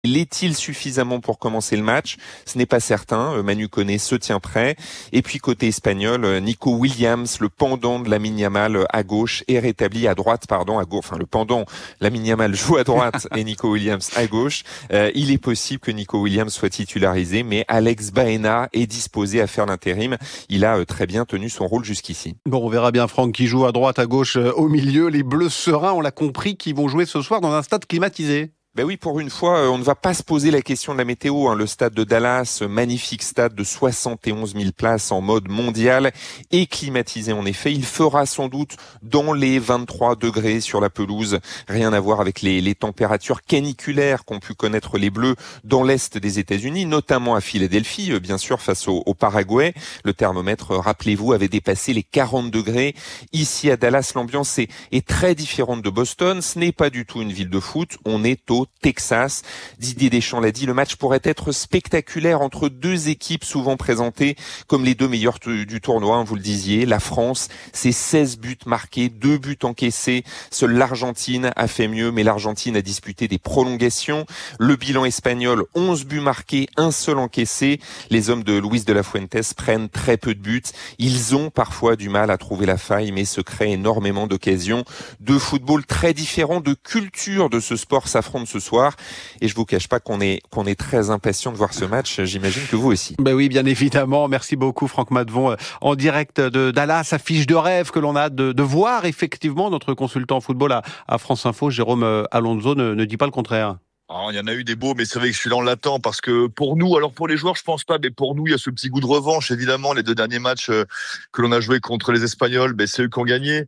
L'est-il suffisamment pour commencer le match? Ce n'est pas certain. Manu Koné se tient prêt. Et puis côté espagnol, Nico Williams, le pendant de Lamine Yamal à gauche, est rétabli à droite, à gauche. Enfin, le pendant, Lamine Yamal joue à droite et Nico Williams à gauche. Il est possible que Nico Williams soit titularisé, mais Alex Baena est disposé à faire l'intérim. Il a très bien tenu son rôle jusqu'ici. Bon, on verra bien Franck qui joue à droite, à gauche, au milieu. Les Bleus sereins, on l'a compris, qui vont jouer ce soir dans un stade climatisé. Ben oui, pour une fois, on ne va pas se poser la question de la météo. Le stade de Dallas, magnifique stade de 71 000 places en mode mondial, est climatisé en effet. Il fera sans doute dans les 23 degrés sur la pelouse. Rien à voir avec les températures caniculaires qu'ont pu connaître les Bleus dans l'est des États-Unis, notamment à Philadelphie, bien sûr, face au Paraguay. Le thermomètre, rappelez-vous, avait dépassé les 40 degrés. Ici à Dallas, l'ambiance est très différente de Boston. Ce n'est pas du tout une ville de foot. On est au Texas. Didier Deschamps l'a dit, le match pourrait être spectaculaire entre deux équipes souvent présentées comme les deux meilleures du tournoi, vous le disiez. La France, c'est 16 buts marqués, 2 buts encaissés. Seule l'Argentine a fait mieux, mais l'Argentine a disputé des prolongations. Le bilan espagnol, 11 buts marqués, un seul encaissé. Les hommes de Luis de la Fuentes prennent très peu de buts. Ils ont parfois du mal à trouver la faille, mais se créent énormément d'occasions. De football très différents, de culture de ce sport s'affrontent ce soir, et je vous cache pas qu'on est très impatient de voir ce match. J'imagine que vous aussi. Ben oui, bien évidemment. Merci beaucoup Franck Maddevon en direct de Dallas, affiche de rêve que l'on a hâte de voir effectivement. Notre consultant football à France Info, Jérôme Alonso, ne dit pas le contraire. Il y en a eu des beaux, mais c'est vrai que celui-là on l'attend parce que pour nous, alors pour les joueurs je pense pas, mais pour nous il y a ce petit goût de revanche évidemment. Les 2 derniers matchs que l'on a joué contre les Espagnols, c'est eux qui ont gagné.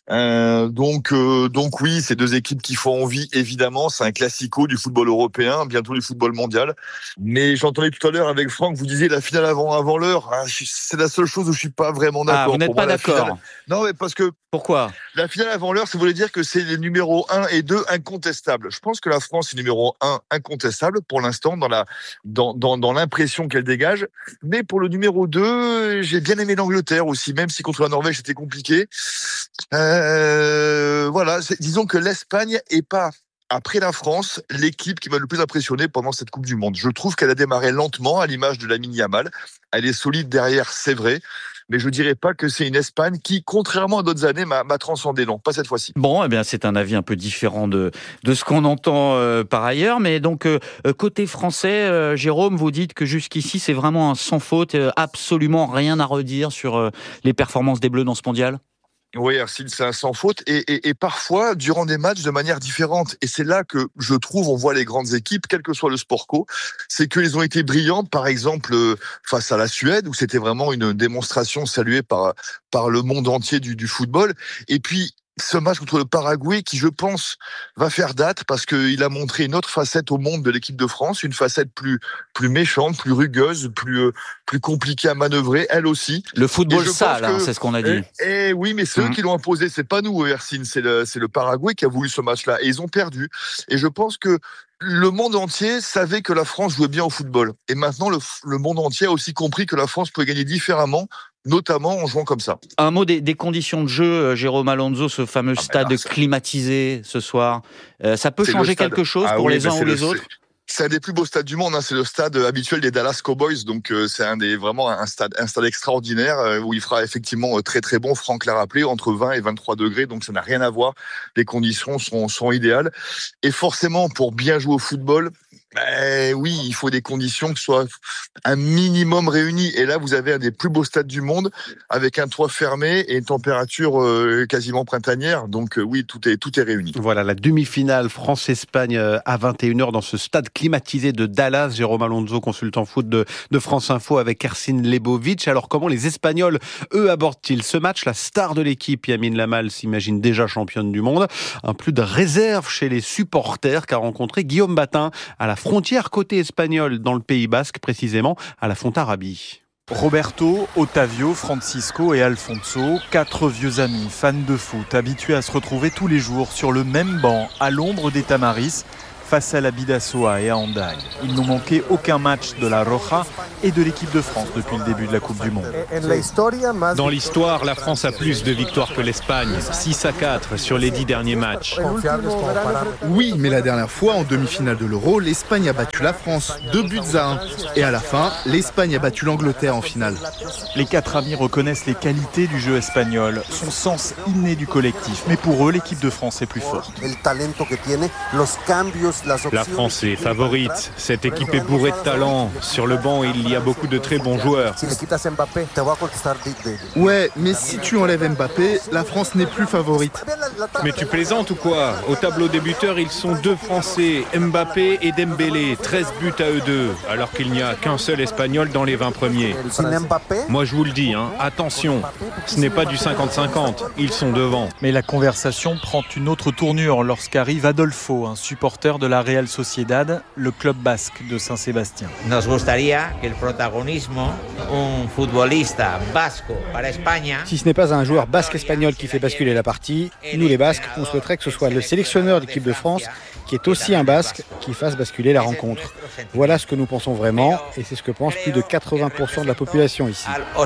Donc oui, ces 2 équipes qui font envie évidemment. C'est un classico du football européen, bientôt du football mondial. Mais j'entendais tout à l'heure avec Franck, vous disiez la finale avant l'heure. C'est la seule chose où je suis pas vraiment d'accord. Vous n'êtes pas d'accord? Non, mais parce que pourquoi? La finale avant l'heure, ça voulait dire que c'est les numéros 1 et 2 incontestables. Je pense que la France est numéro 1 incontestable pour l'instant dans l'impression qu'elle dégage. Mais pour le numéro 2, j'ai bien aimé l'Angleterre aussi, même si contre la Norvège c'était compliqué. Voilà, disons que l'Espagne est pas, après la France, l'équipe qui m'a le plus impressionné pendant cette Coupe du Monde. Je trouve qu'elle a démarré lentement, à l'image de Lamine Yamal. Elle est solide derrière, c'est vrai. Mais je dirais pas que c'est une Espagne qui, contrairement à d'autres années, m'a transcendé. Non, pas cette fois-ci. Bon, eh bien, c'est un avis un peu différent de ce qu'on entend par ailleurs. Mais donc, côté français, Jérôme, vous dites que jusqu'ici, c'est vraiment un sans faute, absolument rien à redire sur les performances des Bleus dans ce mondial? Oui, Arsène, c'est un sans faute et parfois durant des matchs de manière différente. Et c'est là que je trouve on voit les grandes équipes, quel que soit le sport co, c'est qu'ils ont été brillants. Par exemple, face à la Suède, où c'était vraiment une démonstration saluée par le monde entier du football. Et puis ce match contre le Paraguay qui, je pense, va faire date parce qu'il a montré une autre facette au monde de l'équipe de France, une facette plus méchante, plus rugueuse, plus compliquée à manœuvrer, elle aussi. Le football sale, c'est ce qu'on a dit. Et oui, mais c'est eux qui l'ont imposé, c'est pas nous, Hercine, c'est le Paraguay qui a voulu ce match-là et ils ont perdu. Et je pense que le monde entier savait que la France jouait bien au football. Et maintenant, le monde entier a aussi compris que la France pouvait gagner différemment, notamment en jouant comme ça. Un mot des conditions de jeu, Jérôme Alonso, ce fameux stade climatisé ce soir. Ça peut changer quelque chose pour les uns ou les autres? C'est un des plus beaux stades du monde, c'est le stade habituel des Dallas Cowboys, donc c'est vraiment un stade extraordinaire où il fera effectivement très très bon. Franck l'a rappelé, entre 20 et 23 degrés, donc ça n'a rien à voir. Les conditions sont idéales et forcément pour bien jouer au football, oui, il faut des conditions qui soient un minimum réunies. Et là, vous avez un des plus beaux stades du monde avec un toit fermé et une température quasiment printanière. Donc oui, tout est réuni. Voilà, la demi-finale France-Espagne à 21h dans ce stade climatisé de Dallas. Jérôme Alonso, consultant foot de France Info avec Ersin Lebovic. Alors comment les Espagnols, eux, abordent-ils ce match? La star de l'équipe, Lamine Yamal, s'imagine déjà championne du monde. Un plus de réserve chez les supporters qu'a rencontré Guillaume Batin à la frontière côté espagnol dans le Pays Basque, précisément à la Fontarabie. Roberto, Otavio, Francisco et Alfonso, 4 vieux amis, fans de foot, habitués à se retrouver tous les jours sur le même banc, à l'ombre des Tamaris, face à la Bidasoa et à Hendaye. Ils n'ont manqué aucun match de la Roja et de l'équipe de France depuis le début de la Coupe du Monde. Dans l'histoire, la France a plus de victoires que l'Espagne, 6-4 sur les 10 derniers matchs. Oui, mais la dernière fois, en demi-finale de l'Euro, l'Espagne a battu la France, 2-1. Et à la fin, l'Espagne a battu l'Angleterre en finale. Les 4 amis reconnaissent les qualités du jeu espagnol, son sens inné du collectif. Mais pour eux, l'équipe de France est plus forte. La France est favorite. Cette équipe est bourrée de talent. Sur le banc, il y a beaucoup de très bons joueurs. Ouais, mais si tu enlèves Mbappé, la France n'est plus favorite. Mais tu plaisantes ou quoi? Au tableau des buteurs, ils sont 2 Français, Mbappé et Dembélé, 13 buts à eux deux, alors qu'il n'y a qu'un seul Espagnol dans les 20 premiers. Moi je vous le dis, attention, ce n'est pas du 50-50, ils sont devant. Mais la conversation prend une autre tournure lorsqu'arrive Adolfo, un supporter de la Real Sociedad, le club basque de Saint-Sébastien. Nos gustaría que el protagonismo, un futbolista vasco para España. Si ce n'est pas un joueur basque-espagnol qui fait basculer la partie, nous les Basques, on souhaiterait que ce soit le sélectionneur de l'équipe de France, qui est aussi un Basque, qui fasse basculer la rencontre. Voilà ce que nous pensons vraiment, et c'est ce que pensent plus de 80% de la population ici.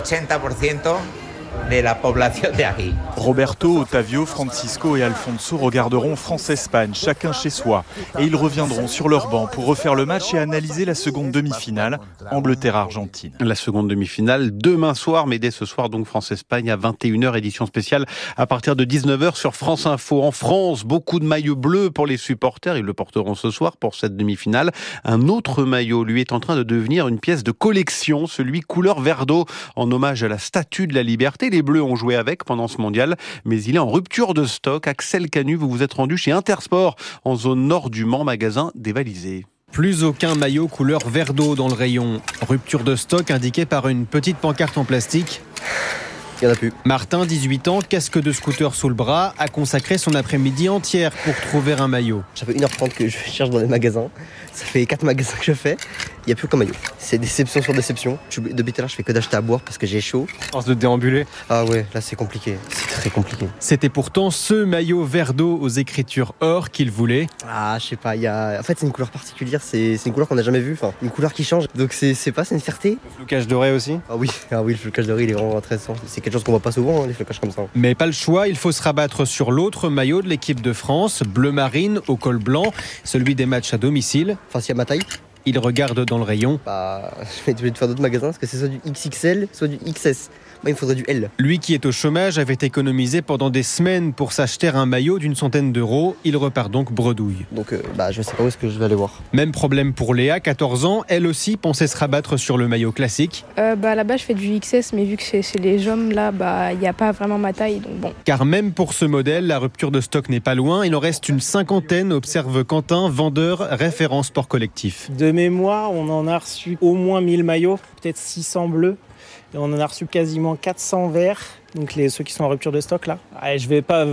De la población de aquí. Roberto, Otavio, Francisco et Alfonso regarderont France-Espagne, chacun chez soi. Et ils reviendront sur leur banc pour refaire le match et analyser la seconde demi-finale, Angleterre-Argentine. La seconde demi-finale, demain soir, mais dès ce soir, donc France-Espagne à 21h, édition spéciale à partir de 19h sur France Info. En France, beaucoup de maillots bleus pour les supporters. Ils le porteront ce soir pour cette demi-finale. Un autre maillot, lui, est en train de devenir une pièce de collection, celui couleur vert d'eau, en hommage à la Statue de la Liberté. Les Bleus ont joué avec pendant ce mondial, mais il est en rupture de stock. Axel Canu, vous vous êtes rendu chez Intersport, en zone nord du Mans, magasin dévalisé. Plus aucun maillot couleur vert d'eau dans le rayon. Rupture de stock indiquée par une petite pancarte en plastique. Il n'y en a plus. Martin, 18 ans, casque de scooter sous le bras, a consacré son après-midi entière pour trouver un maillot. Ça fait 1h30 que je cherche dans les magasins. Ça fait 4 magasins que je fais. Il n'y a plus aucun maillot. C'est déception sur déception. Depuis tout à l'heure, je fais que d'acheter à boire parce que j'ai chaud. Force de déambuler. Ah ouais, là c'est compliqué. C'est très compliqué. C'était pourtant ce maillot vert d'eau aux écritures or qu'il voulait. Ah, je sais pas. En fait, c'est une couleur particulière. C'est une couleur qu'on n'a jamais vue. Enfin, une couleur qui change. Donc c'est une fierté. Le flocage doré aussi. Ah oui, le flocage doré, il est vraiment intéressant. C'est quelque chose qu'on voit pas souvent, les flocages comme ça. Mais pas le choix. Il faut se rabattre sur l'autre maillot de l'équipe de France, bleu marine au col blanc, celui des matchs à domicile. Enfin, s'il y a ma taille. Il regarde dans le rayon. Je vais te faire d'autres magasins parce que c'est soit du XXL, soit du XS. Moi, il me faudrait du L. Lui qui est au chômage avait économisé pendant des semaines pour s'acheter un maillot d'une centaine d'euros. Il repart donc bredouille. Donc je sais pas où est-ce que je vais aller voir. Même problème pour Léa, 14 ans. Elle aussi pensait se rabattre sur le maillot classique. Là-bas, je fais du XS, mais vu que c'est chez les hommes, là, il n'y a pas vraiment ma taille, donc bon. Car même pour ce modèle, la rupture de stock n'est pas loin. Il en reste une cinquantaine, observe Quentin, vendeur, référent sport collectif. De mémoire, on en a reçu au moins 1000 maillots, peut-être 600 bleus. Et on en a reçu quasiment 400 verts, donc ceux qui sont en rupture de stock là. Je vais pas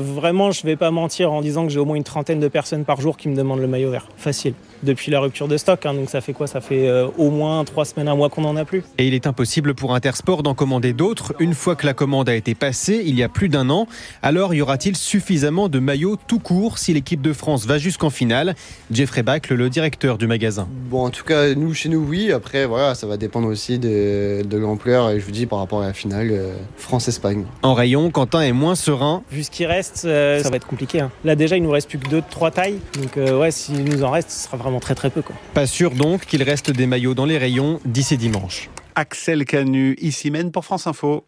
mentir en disant que j'ai au moins une trentaine de personnes par jour qui me demandent le maillot vert. Facile. Depuis la rupture de stock, donc ça fait quoi? Ça fait au moins 3 semaines, un mois qu'on n'en a plus. Et il est impossible pour Intersport d'en commander d'autres une fois que la commande a été passée, il y a plus d'1 an. Alors y aura-t-il suffisamment de maillots tout court si l'équipe de France va jusqu'en finale? Jeffrey Bacle, le directeur du magasin. Bon, en tout cas, chez nous, oui. Après, voilà, ça va dépendre aussi de l'ampleur. Et je vous dis, par rapport à la finale, France-Espagne. En rayon, Quentin est moins serein. Vu ce qui reste, ça va être compliqué. Là, déjà, il nous reste plus que 2-3 tailles. Donc, s'il nous en reste, ce sera vraiment très très peu. Pas sûr donc qu'il reste des maillots dans les rayons d'ici dimanche. Axel Canu, ici mène pour France Info.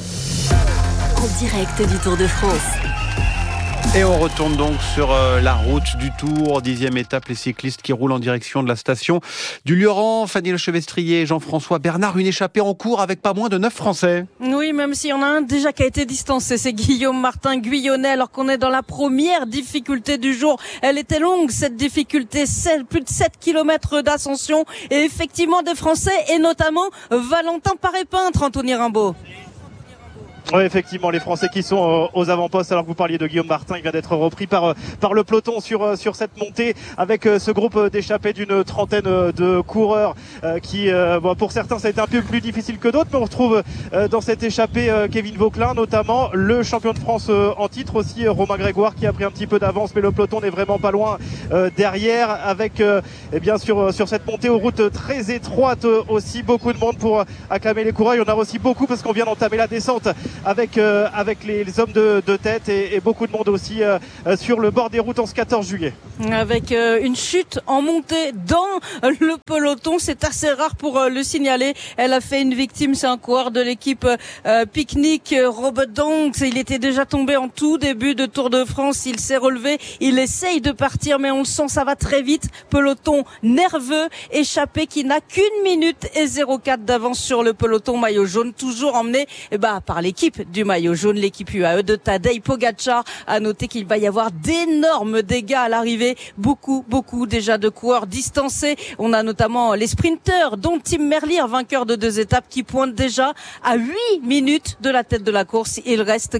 En direct du Tour de France. Et on retourne donc sur la route du Tour, 10e étape, les cyclistes qui roulent en direction de la station du Lioran. Fanny Lechevestrier, Jean-François Bernard, une échappée en cours avec pas moins de 9 Français. Oui, même s'il y en a un déjà qui a été distancé, c'est Guillaume Martin Guyonnet, alors qu'on est dans la première difficulté du jour. Elle était longue, cette difficulté, plus de 7 km d'ascension, et effectivement des Français, et notamment Valentin Paré-Peintre, Anthony Rimbaud. Oui, effectivement, les Français qui sont aux avant-postes, alors que vous parliez de Guillaume Martin, il vient d'être repris par le peloton sur cette montée avec ce groupe d'échappés d'une trentaine de coureurs qui, pour certains, ça a été un peu plus difficile que d'autres, mais on retrouve dans cette échappée Kevin Vauquelin, notamment le champion de France en titre, aussi Romain Grégoire qui a pris un petit peu d'avance, mais le peloton n'est vraiment pas loin derrière, avec bien sûr sur cette montée aux routes très étroites aussi, beaucoup de monde pour acclamer les coureurs. Il y en a aussi beaucoup parce qu'on vient d'entamer la descente avec les hommes de tête et beaucoup de monde aussi sur le bord des routes en ce 14 juillet. Avec une chute en montée dans le peloton, c'est assez rare pour le signaler. Elle a fait une victime, c'est un coureur de l'équipe Picnic, Robert Donks. Il était déjà tombé en tout début de Tour de France, il s'est relevé, il essaye de partir, mais on le sent, ça va très vite. Peloton nerveux, échappé qui n'a qu'1 minute et 0,4 d'avance sur le peloton maillot jaune, toujours emmené par l'équipe du maillot jaune, l'équipe UAE de Tadej Pogačar. À noter qu'il va y avoir d'énormes dégâts à l'arrivée, beaucoup déjà de coureurs distancés. On a notamment les sprinteurs, dont Tim Merlier, vainqueur de 2 étapes, qui pointe déjà à 8 minutes de la tête de la course. Il reste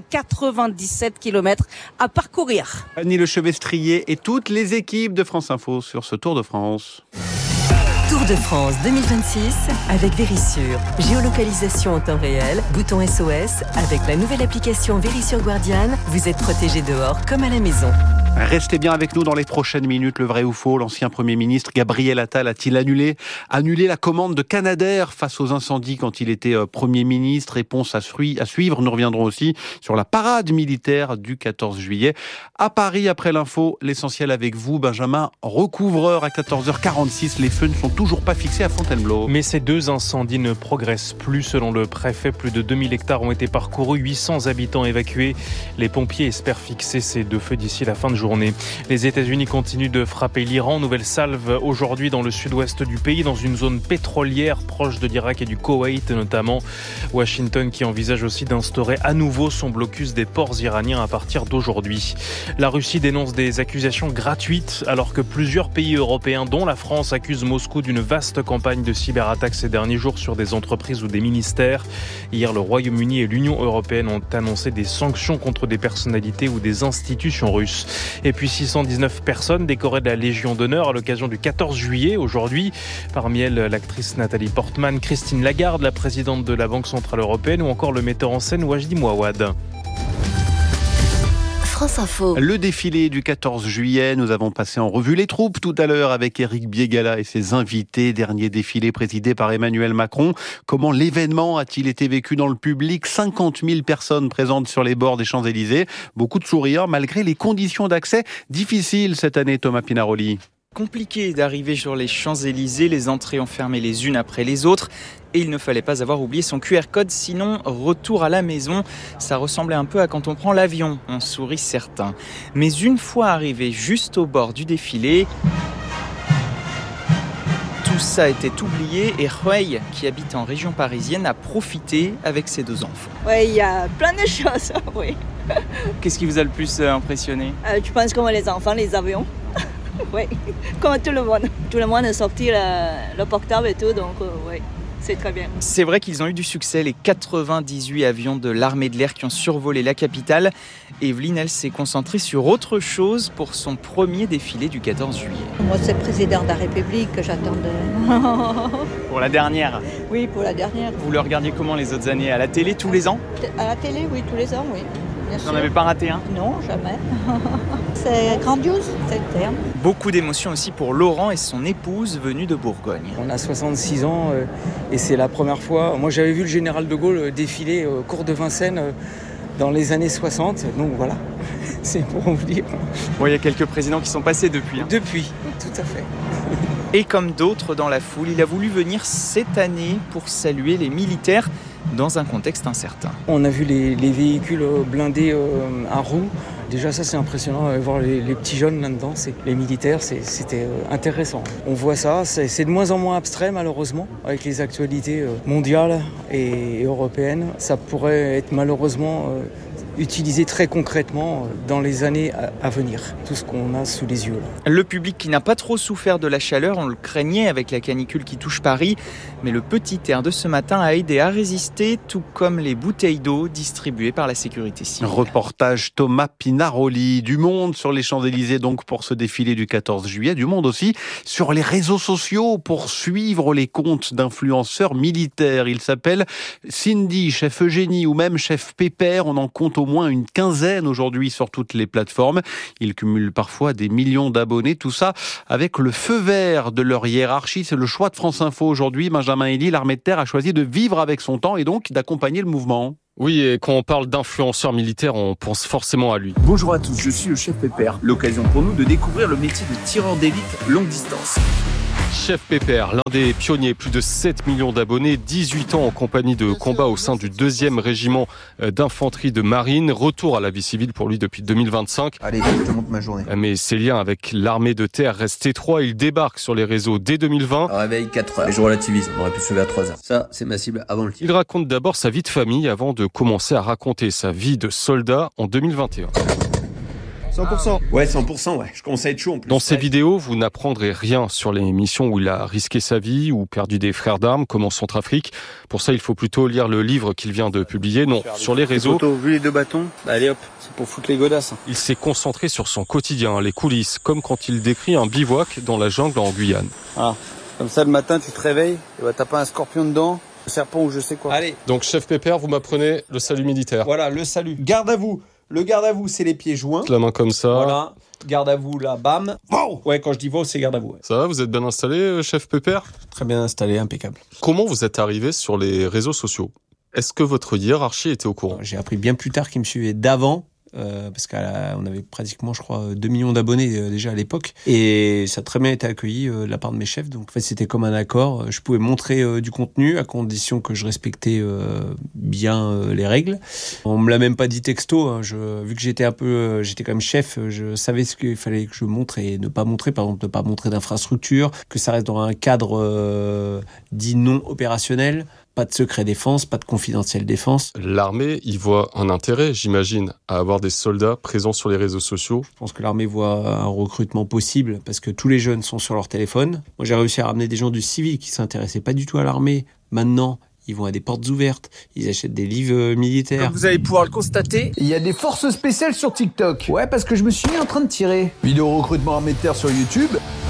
97 km à parcourir. Annie Le Chevestrier et toutes les équipes de France Info sur ce Tour de France. Tour de France 2026 avec Verisure. Géolocalisation en temps réel, bouton SOS. Avec la nouvelle application Verisure Guardian, vous êtes protégé dehors comme à la maison. Restez bien avec nous dans les prochaines minutes. Le vrai ou faux, l'ancien Premier ministre Gabriel Attal a-t-il annulé la commande de Canadair face aux incendies quand il était Premier ministre? Réponse à suivre. Nous reviendrons aussi sur la parade militaire du 14 juillet. À Paris, après l'info, l'essentiel avec vous, Benjamin Recouvreur, à 14h46. Les feux ne sont toujours pas fixés à Fontainebleau. Mais ces 2 incendies ne progressent plus. Selon le préfet, plus de 2000 hectares ont été parcourus, 800 habitants évacués. Les pompiers espèrent fixer ces 2 feux d'ici la fin de journée. Les États-Unis continuent de frapper l'Iran. Nouvelle salve aujourd'hui dans le sud-ouest du pays, dans une zone pétrolière proche de l'Irak et du Koweït notamment. Washington qui envisage aussi d'instaurer à nouveau son blocus des ports iraniens à partir d'aujourd'hui. La Russie dénonce des accusations gratuites alors que plusieurs pays européens, dont la France, accusent Moscou d'une vaste campagne de cyberattaques ces derniers jours sur des entreprises ou des ministères. Hier, le Royaume-Uni et l'Union européenne ont annoncé des sanctions contre des personnalités ou des institutions russes. Et puis 619 personnes décorées de la Légion d'honneur à l'occasion du 14 juillet aujourd'hui. Parmi elles, l'actrice Nathalie Portman, Christine Lagarde, la présidente de la Banque Centrale Européenne ou encore le metteur en scène Wajdi Mouawad. France Info. Le défilé du 14 juillet, nous avons passé en revue les troupes tout à l'heure avec Éric Biégala et ses invités. Dernier défilé présidé par Emmanuel Macron. Comment l'événement a-t-il été vécu dans le public? 50 000 personnes présentes sur les bords des Champs-Élysées. Beaucoup de sourires malgré les conditions d'accès difficiles cette année, Thomas Pinaroli. Compliqué d'arriver sur les Champs-Élysées, les entrées ont fermé les unes après les autres. Et il ne fallait pas avoir oublié son QR code, sinon retour à la maison. Ça ressemblait un peu à quand on prend l'avion, on sourit certains. Mais une fois arrivé juste au bord du défilé, tout ça était oublié et Rueil, qui habite en région parisienne, a profité avec ses 2 enfants. Oui, il y a plein de choses, oui. Qu'est-ce qui vous a le plus impressionné? Tu penses comme les enfants, les avions? Oui, comme tout le monde. Tout le monde a sorti le portable et tout, donc oui. C'est très bien. C'est vrai qu'ils ont eu du succès, les 98 avions de l'armée de l'air qui ont survolé la capitale. Evelyne, elle s'est concentrée sur autre chose pour son premier défilé du 14 juillet. Moi, c'est le président de la République que j'attendais. Pour la dernière? Oui, pour la dernière. Vous le regardiez comment les autres années? À la télé, tous les ans? À la télé, oui, tous les ans, oui. Vous n'en avez pas raté un? Non, jamais. C'est grandiose, c'est le terme. Beaucoup d'émotions aussi pour Laurent et son épouse venue de Bourgogne. On a 66 ans et c'est la première fois. Moi, j'avais vu le général de Gaulle défiler au cours de Vincennes dans les années 60. Donc voilà, c'est pour vous dire. Bon, il y a quelques présidents qui sont passés depuis. Depuis, tout à fait. Et comme d'autres dans la foule, il a voulu venir cette année pour saluer les militaires dans un contexte incertain. On a vu les véhicules blindés à roues. Déjà ça c'est impressionnant, voir les petits jeunes là-dedans, les militaires, c'était intéressant. On voit ça, c'est de moins en moins abstrait malheureusement, avec les actualités mondiales et européennes. Ça pourrait être malheureusement utiliser très concrètement dans les années à venir. Tout ce qu'on a sous les yeux. Le public qui n'a pas trop souffert de la chaleur, on le craignait avec la canicule qui touche Paris, mais le petit air de ce matin a aidé à résister, tout comme les bouteilles d'eau distribuées par la sécurité civile. Reportage Thomas Pinaroli. Du Monde sur les Champs-Élysées donc pour ce défilé du 14 juillet. Du Monde aussi sur les réseaux sociaux pour suivre les comptes d'influenceurs militaires. Il s'appelle Cindy, chef Eugénie ou même chef Pépère. On en compte au moins une quinzaine aujourd'hui sur toutes les plateformes. Ils cumulent parfois des millions d'abonnés. Tout ça avec le feu vert de leur hiérarchie. C'est le choix de France Info aujourd'hui. Benjamin Elie, l'armée de terre a choisi de vivre avec son temps et donc d'accompagner le mouvement. Oui, et quand on parle d'influenceurs militaires, on pense forcément à lui. Bonjour à tous, je suis le chef Pépère. L'occasion pour nous de découvrir le métier de tireur d'élite longue distance. Chef Pépère, l'un des pionniers, plus de 7 millions d'abonnés, 18 ans en compagnie de combat au sein du 2e régiment d'infanterie de marine. Retour à la vie civile pour lui depuis 2025. Allez, je te montre ma journée. Mais ses liens avec l'armée de terre restent étroits. Il débarque sur les réseaux dès 2020. Réveil 4h. Et je relativise, on aurait pu se lever à 3h. Ça, c'est ma cible avant le tir. Il raconte d'abord sa vie de famille avant de commencer à raconter sa vie de soldat en 2021. 100%. Ouais, 100%, ouais. Je commence à être chaud en plus. Dans ces vidéos, vous n'apprendrez rien sur les missions où il a risqué sa vie ou perdu des frères d'armes, comme en Centrafrique. Pour ça, il faut plutôt lire le livre qu'il vient de publier. Non, sur les réseaux. Vu les 2 bâtons, allez hop, c'est pour foutre les godasses. Il s'est concentré sur son quotidien, les coulisses, comme quand il décrit un bivouac dans la jungle en Guyane. Ah, comme ça le matin, tu te réveilles, et t'as pas un scorpion dedans, un serpent ou je sais quoi. Allez. Donc, chef Pépère, vous m'apprenez le salut militaire. Voilà, le salut. Garde à vous. Le garde à vous, c'est les pieds joints. La main comme ça. Voilà. Garde à vous, là, bam. Wow. Ouais, quand je dis wow, c'est garde à vous. Ouais. Ça va, vous êtes bien installé, chef Pépère ? Très bien installé, impeccable. Comment vous êtes arrivé sur les réseaux sociaux ? Est-ce que votre hiérarchie était au courant ? J'ai appris bien plus tard qu'ils me suivaient d'avant. Parce qu'on avait pratiquement, je crois, 2 millions d'abonnés déjà à l'époque. Et ça a très bien été accueilli de la part de mes chefs. Donc, en fait, c'était comme un accord. Je pouvais montrer du contenu à condition que je respectais bien les règles. On me l'a même pas dit texto. Hein. Vu que j'étais quand même chef, je savais ce qu'il fallait que je montre et ne pas montrer. Par exemple, ne pas montrer d'infrastructure, que ça reste dans un cadre dit non opérationnel. Pas de secret défense, pas de confidentiel défense. L'armée y voit un intérêt, j'imagine, à avoir des soldats présents sur les réseaux sociaux. Je pense que l'armée voit un recrutement possible parce que tous les jeunes sont sur leur téléphone. Moi, j'ai réussi à ramener des gens du civil qui s'intéressaient pas du tout à l'armée. Maintenant, ils vont à des portes ouvertes, ils achètent des livres militaires. Comme vous allez pouvoir le constater, il y a des forces spéciales sur TikTok. Ouais, parce que je me suis mis en train de tirer. Vidéo recrutement armée de terre sur YouTube.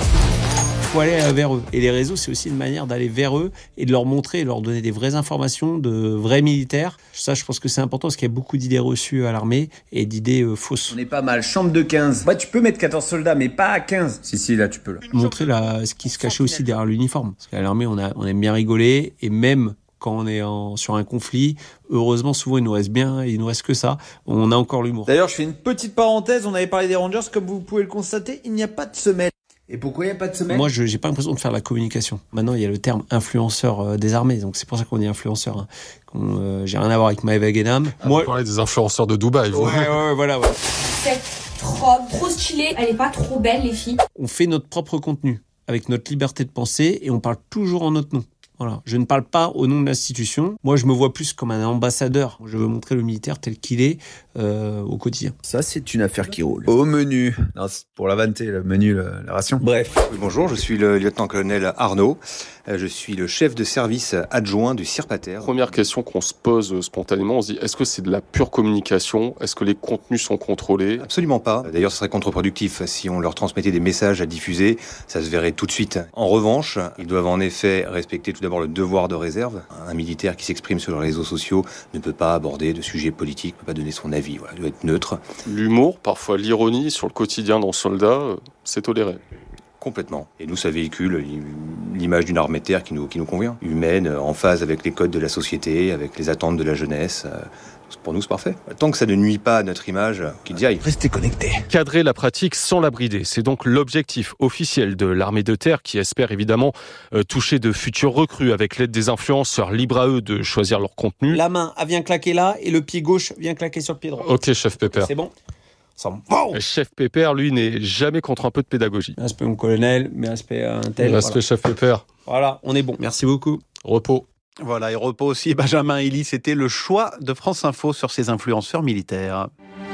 Faut aller vers eux. Et les réseaux, c'est aussi une manière d'aller vers eux et de leur montrer, de leur donner des vraies informations de vrais militaires. Ça, je pense que c'est important parce qu'il y a beaucoup d'idées reçues à l'armée et d'idées fausses. On est pas mal. Chambre de 15. Ouais, tu peux mettre 14 soldats, mais pas à 15. Si, là, tu peux. Là. Montrer ce qui se cachait aussi derrière l'uniforme. Parce qu'à l'armée, on aime bien rigoler et même quand on est sur un conflit, heureusement, souvent, il nous reste que ça. On a encore l'humour. D'ailleurs, je fais une petite parenthèse. On avait parlé des Rangers. Comme vous pouvez le constater, il n'y a pas de semelle. Et pourquoi il n'y a pas de semelle ? Moi, je n'ai pas l'impression de faire la communication. Maintenant, il y a le terme influenceur des armées, donc c'est pour ça qu'on dit influenceur. Hein. J'ai rien à voir avec Maëva Guénam. Moi, vous parlez des influenceurs de Dubaï, vous. Ouais, voilà. Ouais. Cette robe trop stylée, elle est pas trop belle, les filles. On fait notre propre contenu, avec notre liberté de penser, et on parle toujours en notre nom. Voilà. Je ne parle pas au nom de l'institution. Moi, je me vois plus comme un ambassadeur. Je veux montrer le militaire tel qu'il est au quotidien. Ça, c'est une affaire qui roule. Au menu. Non, c'est pour la vanité, le menu, la ration. Bref. Oui, bonjour, je suis le lieutenant-colonel Arnaud. Je suis le chef de service adjoint du CIRPATER. Première question qu'on se pose spontanément, on se dit, est-ce que c'est de la pure communication ? Est-ce que les contenus sont contrôlés ? Absolument pas. D'ailleurs, ce serait contre-productif. Si on leur transmettait des messages à diffuser, ça se verrait tout de suite. En revanche, ils doivent en effet respecter tout d'abord le devoir de réserve. Un militaire qui s'exprime sur les réseaux sociaux ne peut pas aborder de sujets politiques, ne peut pas donner son avis. Voilà, il doit être neutre. L'humour, parfois l'ironie sur le quotidien d'un soldat, c'est toléré. Complètement. Et nous, ça véhicule l'image d'une armée de terre qui nous convient. Humaine, en phase avec les codes de la société, avec les attentes de la jeunesse. Pour nous, c'est parfait. Tant que ça ne nuit pas à notre image, qu'ils y aillent. Restez connectés. Cadrer la pratique sans la brider, c'est donc l'objectif officiel de l'armée de terre qui espère évidemment toucher de futurs recrues avec l'aide des influenceurs. Libre à eux de choisir leur contenu. La main, elle vient claquer là et le pied gauche vient claquer sur le pied droit. Ok, chef Pépère. C'est bon ? Chef Pépère, lui, n'est jamais contre un peu de pédagogie. Respect mon colonel, mais respect à un tel. Respect, voilà. Chef Pépère. Voilà, on est bon. Merci beaucoup. Repos. Voilà, et repos aussi Benjamin Elie, c'était le choix de France Info sur ces influenceurs militaires.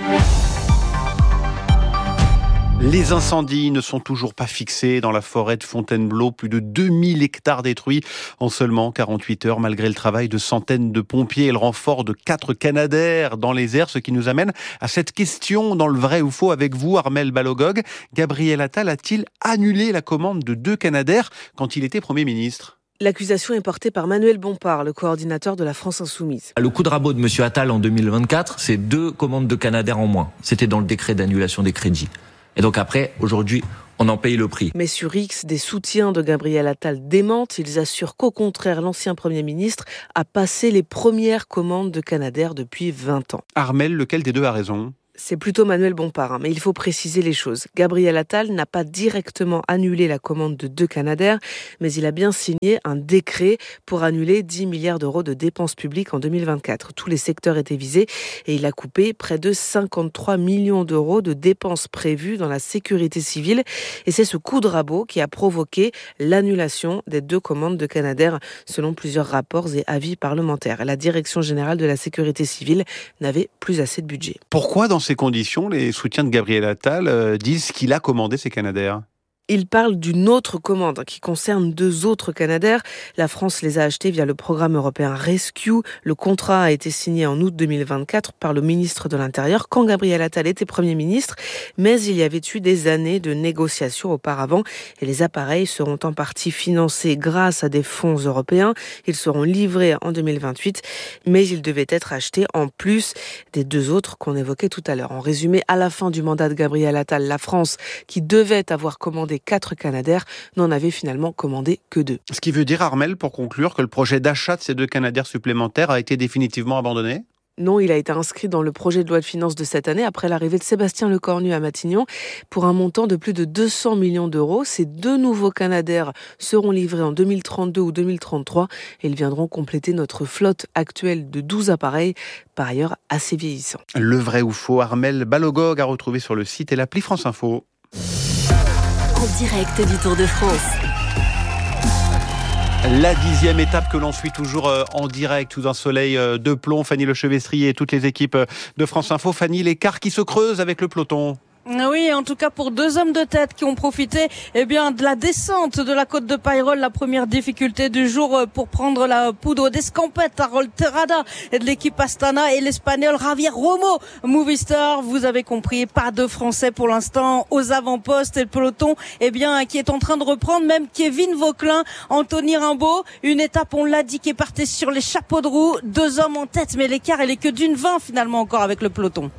Les incendies ne sont toujours pas fixés dans la forêt de Fontainebleau. Plus de 2000 hectares détruits en seulement 48 heures, malgré le travail de centaines de pompiers et le renfort de 4 Canadair dans les airs. Ce qui nous amène à cette question dans le vrai ou faux avec vous, Armelle Balogog. Gabriel Attal a-t-il annulé la commande de 2 Canadair quand il était Premier ministre ? L'accusation est portée par Manuel Bompard, le coordinateur de la France Insoumise. Le coup de rabot de M. Attal en 2024, c'est 2 commandes de Canadair en moins. C'était dans le décret d'annulation des crédits. Et donc après, aujourd'hui, on en paye le prix. Mais sur X, des soutiens de Gabriel Attal démentent. Ils assurent qu'au contraire, l'ancien Premier ministre a passé les premières commandes de Canadair depuis 20 ans. Armelle, lequel des deux a raison ? C'est plutôt Manuel Bompard, mais il faut préciser les choses. Gabriel Attal n'a pas directement annulé la commande de 2 Canadair, mais il a bien signé un décret pour annuler 10 milliards d'euros de dépenses publiques en 2024. Tous les secteurs étaient visés et il a coupé près de 53 millions d'euros de dépenses prévues dans la sécurité civile. Et c'est ce coup de rabot qui a provoqué l'annulation des 2 commandes de Canadair, selon plusieurs rapports et avis parlementaires. La Direction générale de la sécurité civile n'avait plus assez de budget. Pourquoi dans ces conditions, les soutiens de Gabriel Attal disent qu'il a commandé ces Canadair ? Il parle d'une autre commande qui concerne 2 autres Canadair. La France les a achetés via le programme européen Rescue. Le contrat a été signé en août 2024 par le ministre de l'Intérieur quand Gabriel Attal était Premier ministre. Mais il y avait eu des années de négociations auparavant et les appareils seront en partie financés grâce à des fonds européens. Ils seront livrés en 2028, mais ils devaient être achetés en plus des 2 autres qu'on évoquait tout à l'heure. En résumé, à la fin du mandat de Gabriel Attal, la France, qui devait avoir commandé 4 Canadair, n'en avait finalement commandé que 2. Ce qui veut dire, Armelle, pour conclure, que le projet d'achat de ces 2 Canadair supplémentaires a été définitivement abandonné ? Non, il a été inscrit dans le projet de loi de finances de cette année après l'arrivée de Sébastien Lecornu à Matignon pour un montant de plus de 200 millions d'euros. Ces 2 nouveaux Canadair seront livrés en 2032 ou 2033 et ils viendront compléter notre flotte actuelle de 12 appareils, par ailleurs assez vieillissants. Le vrai ou faux, Armelle Balogog à retrouver sur le site et l'appli France Info. En direct du Tour de France. La 10e étape que l'on suit toujours en direct sous un soleil de plomb. Fanny Lechevestrier et toutes les équipes de France Info. Fanny, l'écart qui se creuse avec le peloton. Oui, en tout cas pour 2 hommes de tête qui ont profité de la descente de la côte de Payrolles, la première difficulté du jour pour prendre la poudre d'escampette à Rolterrada et de l'équipe Astana et l'Espagnol Javier Romo Movistar. Vous avez compris, pas de Français pour l'instant aux avant-postes et le peloton qui est en train de reprendre, même Kevin Vauquelin, Anthony Rimbaud. Une étape, on l'a dit, qui est partie sur les chapeaux de roue. 2 hommes en tête, mais l'écart il est que d'une 20 finalement encore avec le peloton.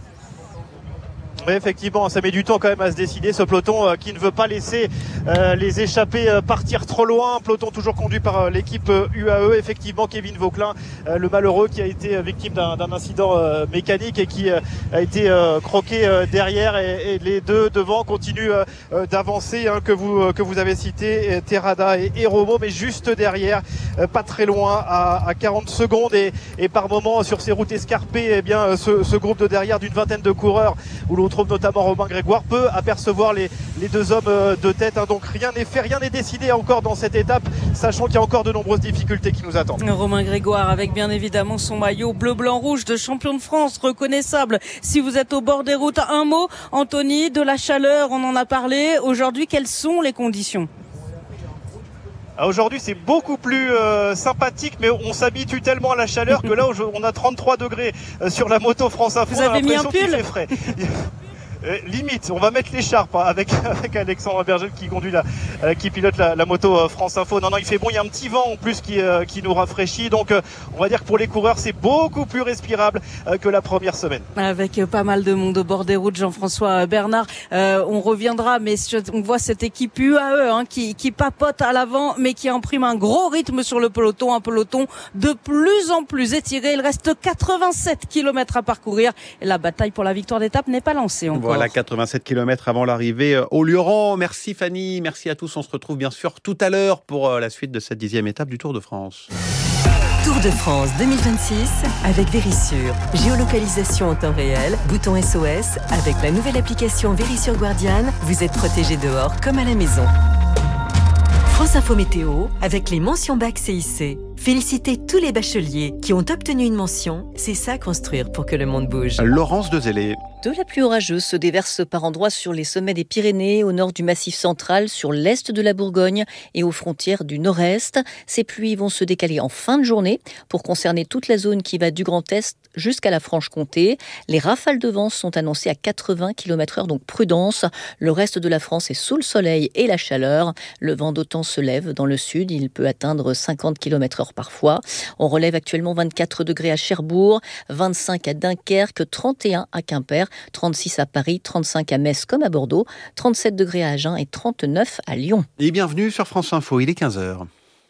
Oui, effectivement, ça met du temps quand même à se décider, ce peloton qui ne veut pas laisser les échappés partir trop loin. Un peloton toujours conduit par l'équipe UAE. Effectivement, Kevin Vauquelin, le malheureux qui a été victime d'un incident mécanique et qui a été croqué derrière. Et les 2 devant continuent d'avancer, que vous avez cité, Terrada et Romo, mais juste derrière, pas très loin, à 40 secondes. Et par moment, sur ces routes escarpées, ce groupe de derrière d'une vingtaine de coureurs, où l'on trouve notamment Romain Grégoire, peut apercevoir les 2 hommes de tête. Donc rien n'est fait, rien n'est décidé encore dans cette étape, sachant qu'il y a encore de nombreuses difficultés qui nous attendent. Romain Grégoire avec bien évidemment son maillot bleu-blanc-rouge de champion de France, reconnaissable si vous êtes au bord des routes. Un mot, Anthony, de la chaleur, on en a parlé. Aujourd'hui, quelles sont les conditions ? Aujourd'hui, c'est beaucoup plus sympathique, mais on s'habitue tellement à la chaleur que là, on a 33 degrés sur la moto France Info. Vous avez mis un pull ? Limite, on va mettre l'écharpe avec Alexandre Bergel qui pilote la moto France Info. Non, il fait bon, il y a un petit vent en plus qui nous rafraîchit. Donc on va dire que pour les coureurs, c'est beaucoup plus respirable que la première semaine. Avec pas mal de monde au bord des routes, Jean-François Bernard. On reviendra, mais on voit cette équipe UAE qui papote à l'avant, mais qui imprime un gros rythme sur le peloton. Un peloton de plus en plus étiré. Il reste 87 km à parcourir. Et la bataille pour la victoire d'étape n'est pas lancée encore. Voilà, 87 km avant l'arrivée au Luron. Merci Fanny, merci à tous. On se retrouve bien sûr tout à l'heure pour la suite de cette 10e étape du Tour de France. Tour de France 2026 avec Verisure. Géolocalisation en temps réel, bouton SOS. Avec la nouvelle application Verisure Guardian, vous êtes protégé dehors comme à la maison. France Info Météo avec les mentions bac CIC. Félicitez tous les bacheliers qui ont obtenu une mention. C'est ça construire pour que le monde bouge. Laurence Dezellé. De la pluie orageuse se déverse par endroits sur les sommets des Pyrénées, au nord du Massif central, sur l'est de la Bourgogne et aux frontières du nord-est. Ces pluies vont se décaler en fin de journée pour concerner toute la zone qui va du Grand Est jusqu'à la Franche-Comté. Les rafales de vent sont annoncées à 80 km/h, donc prudence. Le reste de la France est sous le soleil et la chaleur. Le vent d'OTAN se lève dans le sud, il peut atteindre 50 km/h parfois. On relève actuellement 24 degrés à Cherbourg, 25 à Dunkerque, 31 à Quimper, 36 à Paris, 35 à Metz comme à Bordeaux, 37 degrés à Agen et 39 à Lyon. Et bienvenue sur France Info, il est 15h.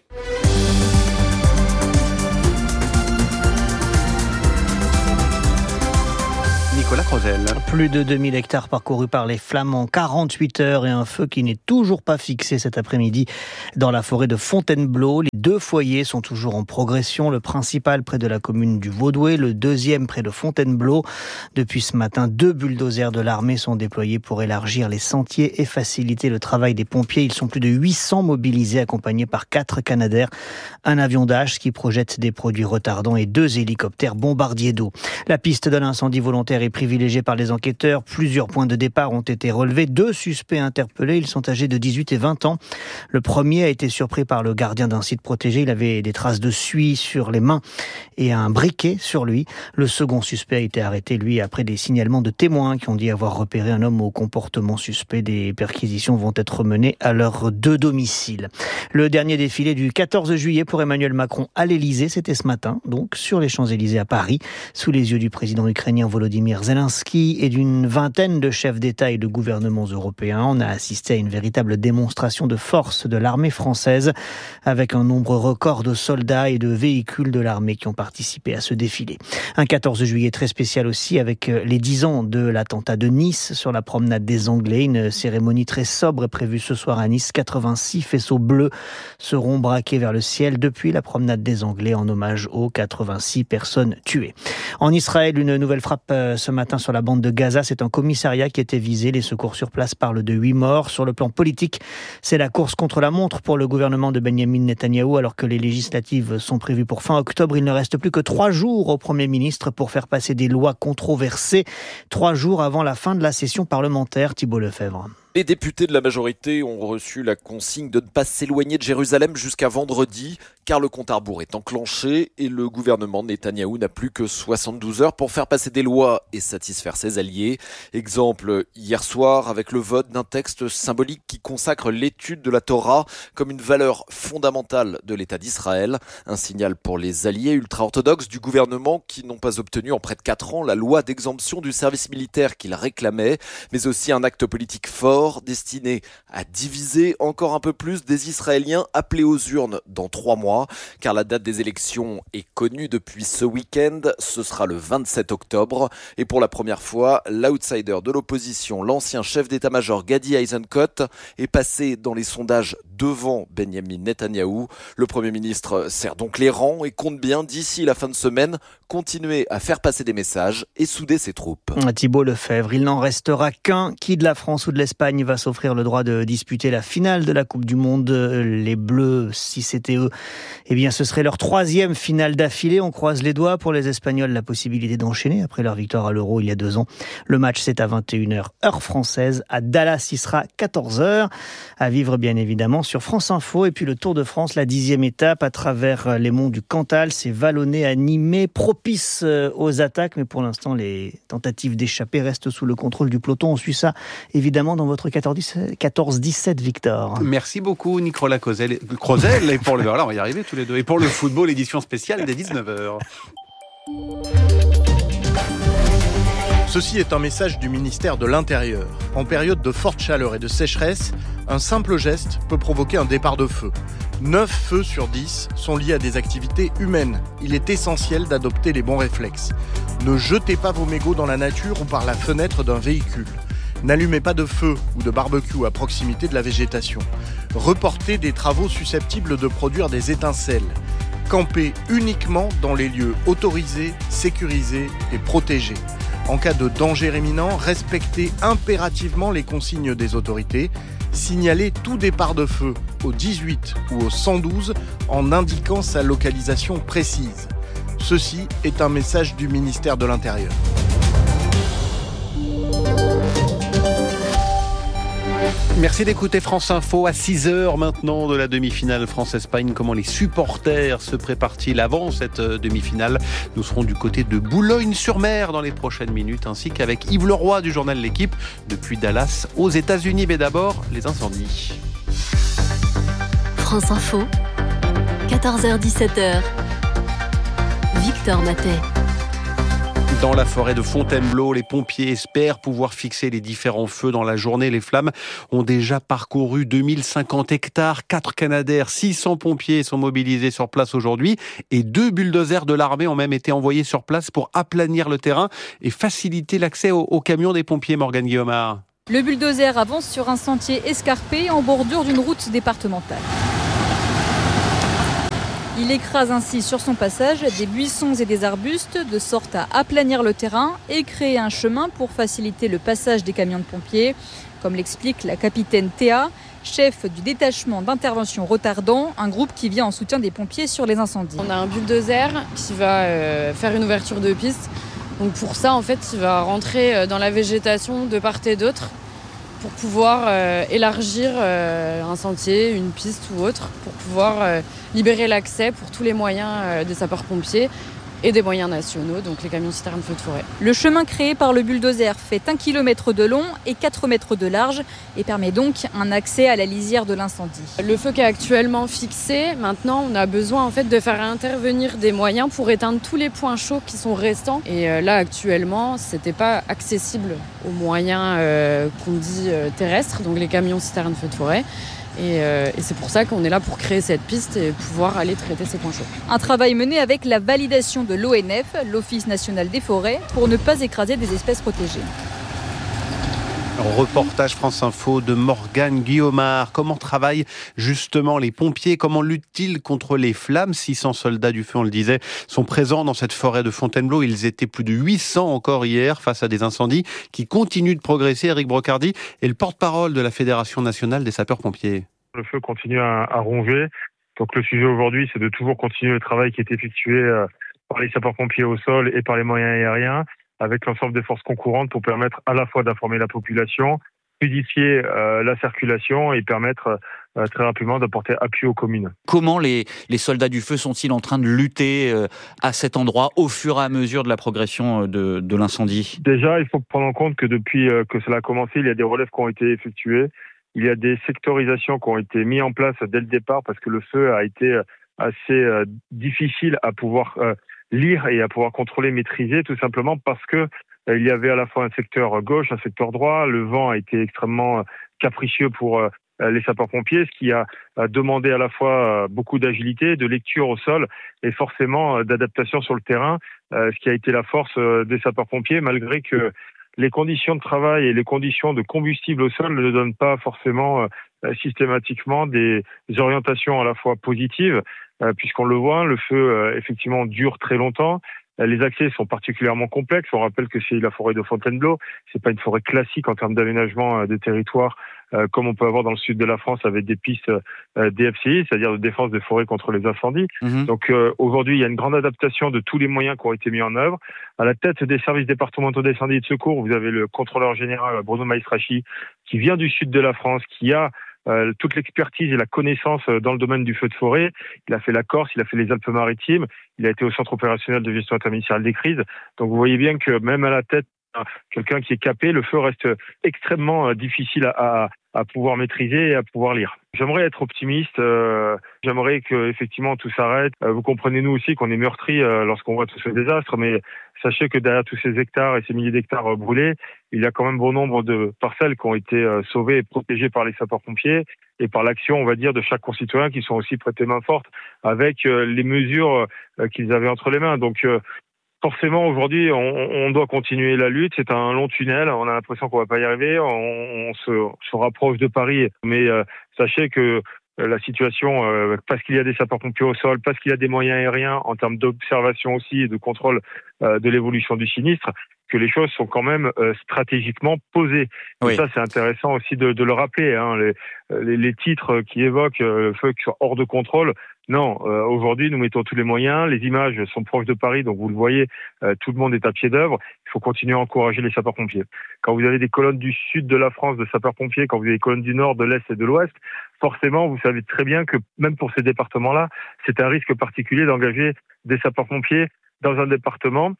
Nicolas Crozel. Plus de 2000 hectares parcourus par les flammes en 48 heures et un feu qui n'est toujours pas fixé cet après-midi dans la forêt de Fontainebleau. Les 2 foyers sont toujours en progression. Le principal près de la commune du Vaudouet, le deuxième près de Fontainebleau. Depuis ce matin, 2 bulldozers de l'armée sont déployés pour élargir les sentiers et faciliter le travail des pompiers. Ils sont plus de 800 mobilisés, accompagnés par 4 Canadair, un avion Dash qui projette des produits retardants et 2 hélicoptères bombardiers d'eau. La piste de l'incendie volontaire est privilégiée par les enquêteurs. Plusieurs points de départ ont été relevés. 2 suspects interpellés. Ils sont âgés de 18 et 20 ans. Le premier a été surpris par le gardien d'un site protégé. Il avait des traces de suie sur les mains et un briquet sur lui. Le second suspect a été arrêté, lui, après des signalements de témoins qui ont dit avoir repéré un homme au comportement suspect. Des perquisitions vont être menées à leurs 2 domiciles. Le dernier défilé du 14 juillet pour Emmanuel Macron à l'Elysée, c'était ce matin, donc sur les Champs-Élysées à Paris, sous les yeux du président ukrainien Volodymyr Zelensky et d'une vingtaine de chefs d'État et de gouvernements européens. On a assisté à une véritable démonstration de force de l'armée française, avec un nombre record de soldats et de véhicules de l'armée qui ont participé à ce défilé. Un 14 juillet très spécial aussi, avec les 10 ans de l'attentat de Nice sur la promenade des Anglais. Une cérémonie très sobre est prévue ce soir à Nice. 86 faisceaux bleus seront braqués vers le ciel depuis la promenade des Anglais en hommage aux 86 personnes tuées. En Israël, une nouvelle frappe ce matin sur la bande de Gaza. C'est un commissariat qui était visé. Les secours sur place parlent de 8 morts. Sur le plan politique, c'est la course contre la montre pour le gouvernement de Benyamin Netanyahou. Alors que les législatives sont prévues pour fin octobre, il ne reste plus que 3 jours au Premier ministre pour faire passer des lois controversées. 3 jours avant la fin de la session parlementaire. Thibault Lefebvre. Les députés de la majorité ont reçu la consigne de ne pas s'éloigner de Jérusalem jusqu'à vendredi, car le compte à rebours est enclenché et le gouvernement de Netanyahou n'a plus que 72 heures pour faire passer des lois et satisfaire ses alliés. Exemple, hier soir, avec le vote d'un texte symbolique qui consacre l'étude de la Torah comme une valeur fondamentale de l'État d'Israël. Un signal pour les alliés ultra-orthodoxes du gouvernement qui n'ont pas obtenu en près de 4 ans la loi d'exemption du service militaire qu'ils réclamaient, mais aussi un acte politique fort destiné à diviser encore un peu plus des Israéliens appelés aux urnes dans 3 mois, car la date des élections est connue depuis ce week-end, ce sera le 27 octobre, et pour la première fois, l'outsider de l'opposition, l'ancien chef d'état-major Gadi Eisenkot, est passé dans les sondages devant Benyamin Netanyahou. Le Premier ministre serre donc les rangs et compte bien, d'ici la fin de semaine, continuer à faire passer des messages et souder ses troupes. Thibault Lefebvre, il n'en restera qu'un. Qui de la France ou de l'Espagne va s'offrir le droit de disputer la finale de la Coupe du Monde? Les Bleus, si c'était eux, eh bien ce serait leur 3e finale d'affilée. On croise les doigts pour les Espagnols, la possibilité d'enchaîner après leur victoire à l'Euro il y a 2 ans. Le match, c'est à 21h, heure française. À Dallas, il sera 14h. À vivre, bien évidemment, sur France Info. Et puis le Tour de France, la 10e étape à travers les monts du Cantal. C'est vallonné, animé, propice aux attaques. Mais pour l'instant, les tentatives d'échapper restent sous le contrôle du peloton. On suit ça, évidemment, dans votre 14-17, Victor. Merci beaucoup, Nicolas Crozel. Et pour le... Voilà, on va y arriver tous les deux. Et pour le football, édition spéciale dès 19h. Ceci est un message du ministère de l'Intérieur. En période de forte chaleur et de sécheresse, un simple geste peut provoquer un départ de feu. 9 feux sur 10 sont liés à des activités humaines. Il est essentiel d'adopter les bons réflexes. Ne jetez pas vos mégots dans la nature ou par la fenêtre d'un véhicule. N'allumez pas de feu ou de barbecue à proximité de la végétation. Reportez des travaux susceptibles de produire des étincelles. Campez uniquement dans les lieux autorisés, sécurisés et protégés. En cas de danger imminent, respectez impérativement les consignes des autorités. signaler tout départ de feu au 18 ou au 112 en indiquant sa localisation précise. Ceci est un message du ministère de l'Intérieur. Merci d'écouter France Info à 6h maintenant de la demi-finale France-Espagne. Comment les supporters se préparent-ils avant cette demi-finale? Nous serons du côté de Boulogne-sur-Mer dans les prochaines minutes, ainsi qu'avec Yves Leroy du journal L'Équipe depuis Dallas aux États-Unis. Mais d'abord, les incendies. France Info, 14h-17h. Victor Matet. Dans la forêt de Fontainebleau, les pompiers espèrent pouvoir fixer les différents feux dans la journée. Les flammes ont déjà parcouru 2050 hectares. 4 Canadair, 600 pompiers sont mobilisés sur place aujourd'hui. Et 2 bulldozers de l'armée ont même été envoyés sur place pour aplanir le terrain et faciliter l'accès aux camions des pompiers. Morgane Guillaumard. Le bulldozer avance sur un sentier escarpé en bordure d'une route départementale. Il écrase ainsi sur son passage des buissons et des arbustes de sorte à aplanir le terrain et créer un chemin pour faciliter le passage des camions de pompiers, comme l'explique la capitaine Théa, chef du détachement d'intervention retardant, un groupe qui vient en soutien des pompiers sur les incendies. On a un bulldozer qui va faire une ouverture de piste. Donc pour ça, en fait, il va rentrer dans la végétation de part et d'autre pour pouvoir élargir un sentier, une piste ou autre, pour pouvoir libérer l'accès pour tous les moyens des sapeurs-pompiers et des moyens nationaux, donc les camions citernes feu de forêt. Le chemin créé par le bulldozer fait 1 km de long et 4 mètres de large et permet donc un accès à la lisière de l'incendie. Le feu qui est actuellement fixé, maintenant on a besoin en fait de faire intervenir des moyens pour éteindre tous les points chauds qui sont restants. Et là actuellement, c'était pas accessible aux moyens qu'on dit terrestres, donc les camions citernes feu de forêt. Et c'est pour ça qu'on est là pour créer cette piste et pouvoir aller traiter ces points chauds. Un travail mené avec la validation de l'ONF, l'Office national des forêts, pour ne pas écraser des espèces protégées. Reportage France Info de Morgane Guillaumard. Comment travaillent justement les pompiers? Comment luttent-ils contre les flammes? 600 soldats du feu, on le disait, sont présents dans cette forêt de Fontainebleau. Ils étaient plus de 800 encore hier face à des incendies qui continuent de progresser. Eric Brocardi est le porte-parole de la Fédération nationale des sapeurs-pompiers. Le feu continue à ronger. Donc le sujet aujourd'hui, c'est de toujours continuer le travail qui est effectué par les sapeurs-pompiers au sol et par les moyens aériens, avec l'ensemble des forces concurrentes pour permettre à la fois d'informer la population, fluidifier la circulation et permettre très rapidement d'apporter appui aux communes. Comment les soldats du feu sont-ils en train de lutter à cet endroit au fur et à mesure de la progression de l'incendie? Déjà, il faut prendre en compte que depuis que cela a commencé, il y a des relèves qui ont été effectués. Il y a des sectorisations qui ont été mises en place dès le départ parce que le feu a été assez difficile à pouvoir lire et à pouvoir contrôler, maîtriser, tout simplement parce que il y avait à la fois un secteur gauche, un secteur droit. Le vent a été extrêmement capricieux pour les sapeurs-pompiers, ce qui a demandé à la fois beaucoup d'agilité, de lecture au sol et forcément d'adaptation sur le terrain, ce qui a été la force des sapeurs-pompiers, malgré que les conditions de travail et les conditions de combustible au sol ne donnent pas forcément systématiquement des orientations à la fois positives, puisqu'on le voit, le feu effectivement dure très longtemps. Les accès sont particulièrement complexes. On rappelle que c'est la forêt de Fontainebleau. C'est pas une forêt classique en termes d'aménagement de territoire, comme on peut avoir dans le sud de la France avec des pistes DFCI, c'est-à-dire de défense des forêts contre les incendies. Donc aujourd'hui, il y a une grande adaptation de tous les moyens qui ont été mis en œuvre. À la tête des services départementaux d'incendie et de secours, vous avez le contrôleur général Bruno Maestrachi, qui vient du sud de la France, qui a toute l'expertise et la connaissance dans le domaine du feu de forêt. Il a fait la Corse, il a fait les Alpes-Maritimes, il a été au centre opérationnel de gestion interministérielle des crises. Donc vous voyez bien que même à la tête, quelqu'un qui est capé, le feu reste extrêmement difficile à pouvoir maîtriser et à pouvoir lire. J'aimerais être optimiste, j'aimerais que effectivement tout s'arrête. Vous comprenez nous aussi qu'on est meurtri lorsqu'on voit tout ce désastre, mais sachez que derrière tous ces hectares et ces milliers d'hectares brûlés, il y a quand même bon nombre de parcelles qui ont été sauvées et protégées par les sapeurs-pompiers et par l'action, on va dire, de chaque concitoyen qui sont aussi prêtés main forte avec les mesures qu'ils avaient entre les mains. Donc forcément, aujourd'hui, on doit continuer la lutte. C'est un long tunnel. On a l'impression qu'on va pas y arriver. On se rapproche de Paris. Mais sachez que la situation, parce qu'il y a des sapeurs-pompiers au sol, parce qu'il y a des moyens aériens en termes d'observation aussi et de contrôle de l'évolution du sinistre, que les choses sont quand même stratégiquement posées. Oui. Et ça, c'est intéressant aussi de le rappeler. Les titres qui évoquent le fait qu'ils soient hors de contrôle. Non, aujourd'hui, nous mettons tous les moyens. Les images sont proches de Paris, donc vous le voyez, tout le monde est à pied d'œuvre. Il faut continuer à encourager les sapeurs-pompiers. Quand vous avez des colonnes du sud de la France de sapeurs-pompiers, quand vous avez des colonnes du nord, de l'est et de l'ouest, forcément, vous savez très bien que même pour ces départements-là, c'est un risque particulier d'engager des sapeurs-pompiers dans un département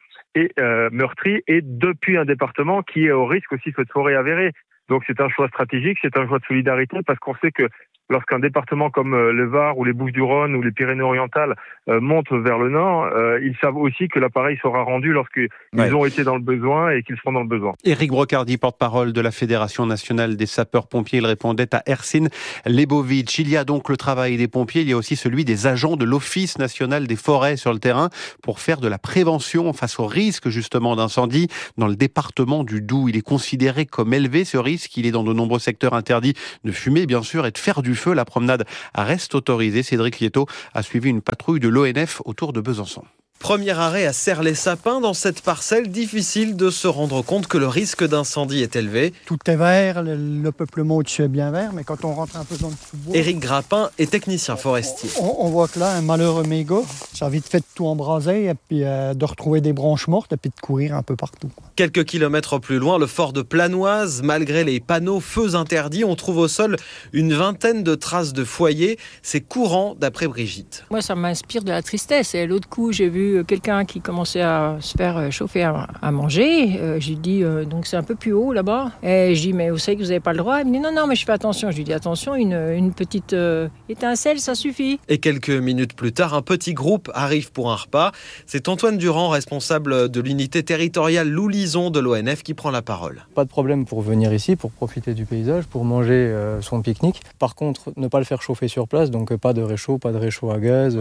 meurtri et depuis un département qui est au risque aussi feu de forêt avéré. Donc c'est un choix stratégique, c'est un choix de solidarité parce qu'on sait que lorsqu'un département comme le Var ou les Bouches-du-Rhône ou les Pyrénées-Orientales montent vers le nord, ils savent aussi que l'appareil sera rendu lorsqu'ils ont été dans le besoin et qu'ils seront dans le besoin. Éric Brocardi, porte-parole de la Fédération nationale des sapeurs-pompiers, il répondait à Ersin Lebovic. Il y a donc le travail des pompiers, il y a aussi celui des agents de l'Office national des forêts sur le terrain pour faire de la prévention face au risque justement d'incendie. Dans le département du Doubs, il est considéré comme élevé ce risque. Il est dans de nombreux secteurs interdits de fumer bien sûr et de faire du feu. La promenade reste autorisée. Cédric Lietto a suivi une patrouille de l'ONF autour de Besançon. Premier arrêt à Serres-les-Sapins. Dans cette parcelle, difficile de se rendre compte que le risque d'incendie est élevé. Tout est vert, le peuplement au-dessus est bien vert, mais quand on rentre un peu dans le sous-bois... Éric Grappin est technicien forestier. On voit que là, un malheureux mégot, ça a vite fait de tout embraser et puis de retrouver des branches mortes et puis de courir un peu partout. Quelques kilomètres plus loin, le fort de Planoise, malgré les panneaux feux interdits, on trouve au sol une vingtaine de traces de foyers. C'est courant d'après Brigitte. Moi, ça m'inspire de la tristesse. Et l'autre coup, j'ai vu quelqu'un qui commençait à se faire chauffer à manger. J'ai dit, donc c'est un peu plus haut là-bas. Et je dis, mais vous savez que vous n'avez pas le droit. Il me dit, non, mais je fais attention. Je lui dis, attention, une petite étincelle, ça suffit. Et quelques minutes plus tard, un petit groupe arrive pour un repas. C'est Antoine Durand, responsable de l'unité territoriale Loup-Lison de l'ONF, qui prend la parole. Pas de problème pour venir ici, pour profiter du paysage, pour manger son pique-nique. Par contre, ne pas le faire chauffer sur place, donc pas de réchaud à gaz,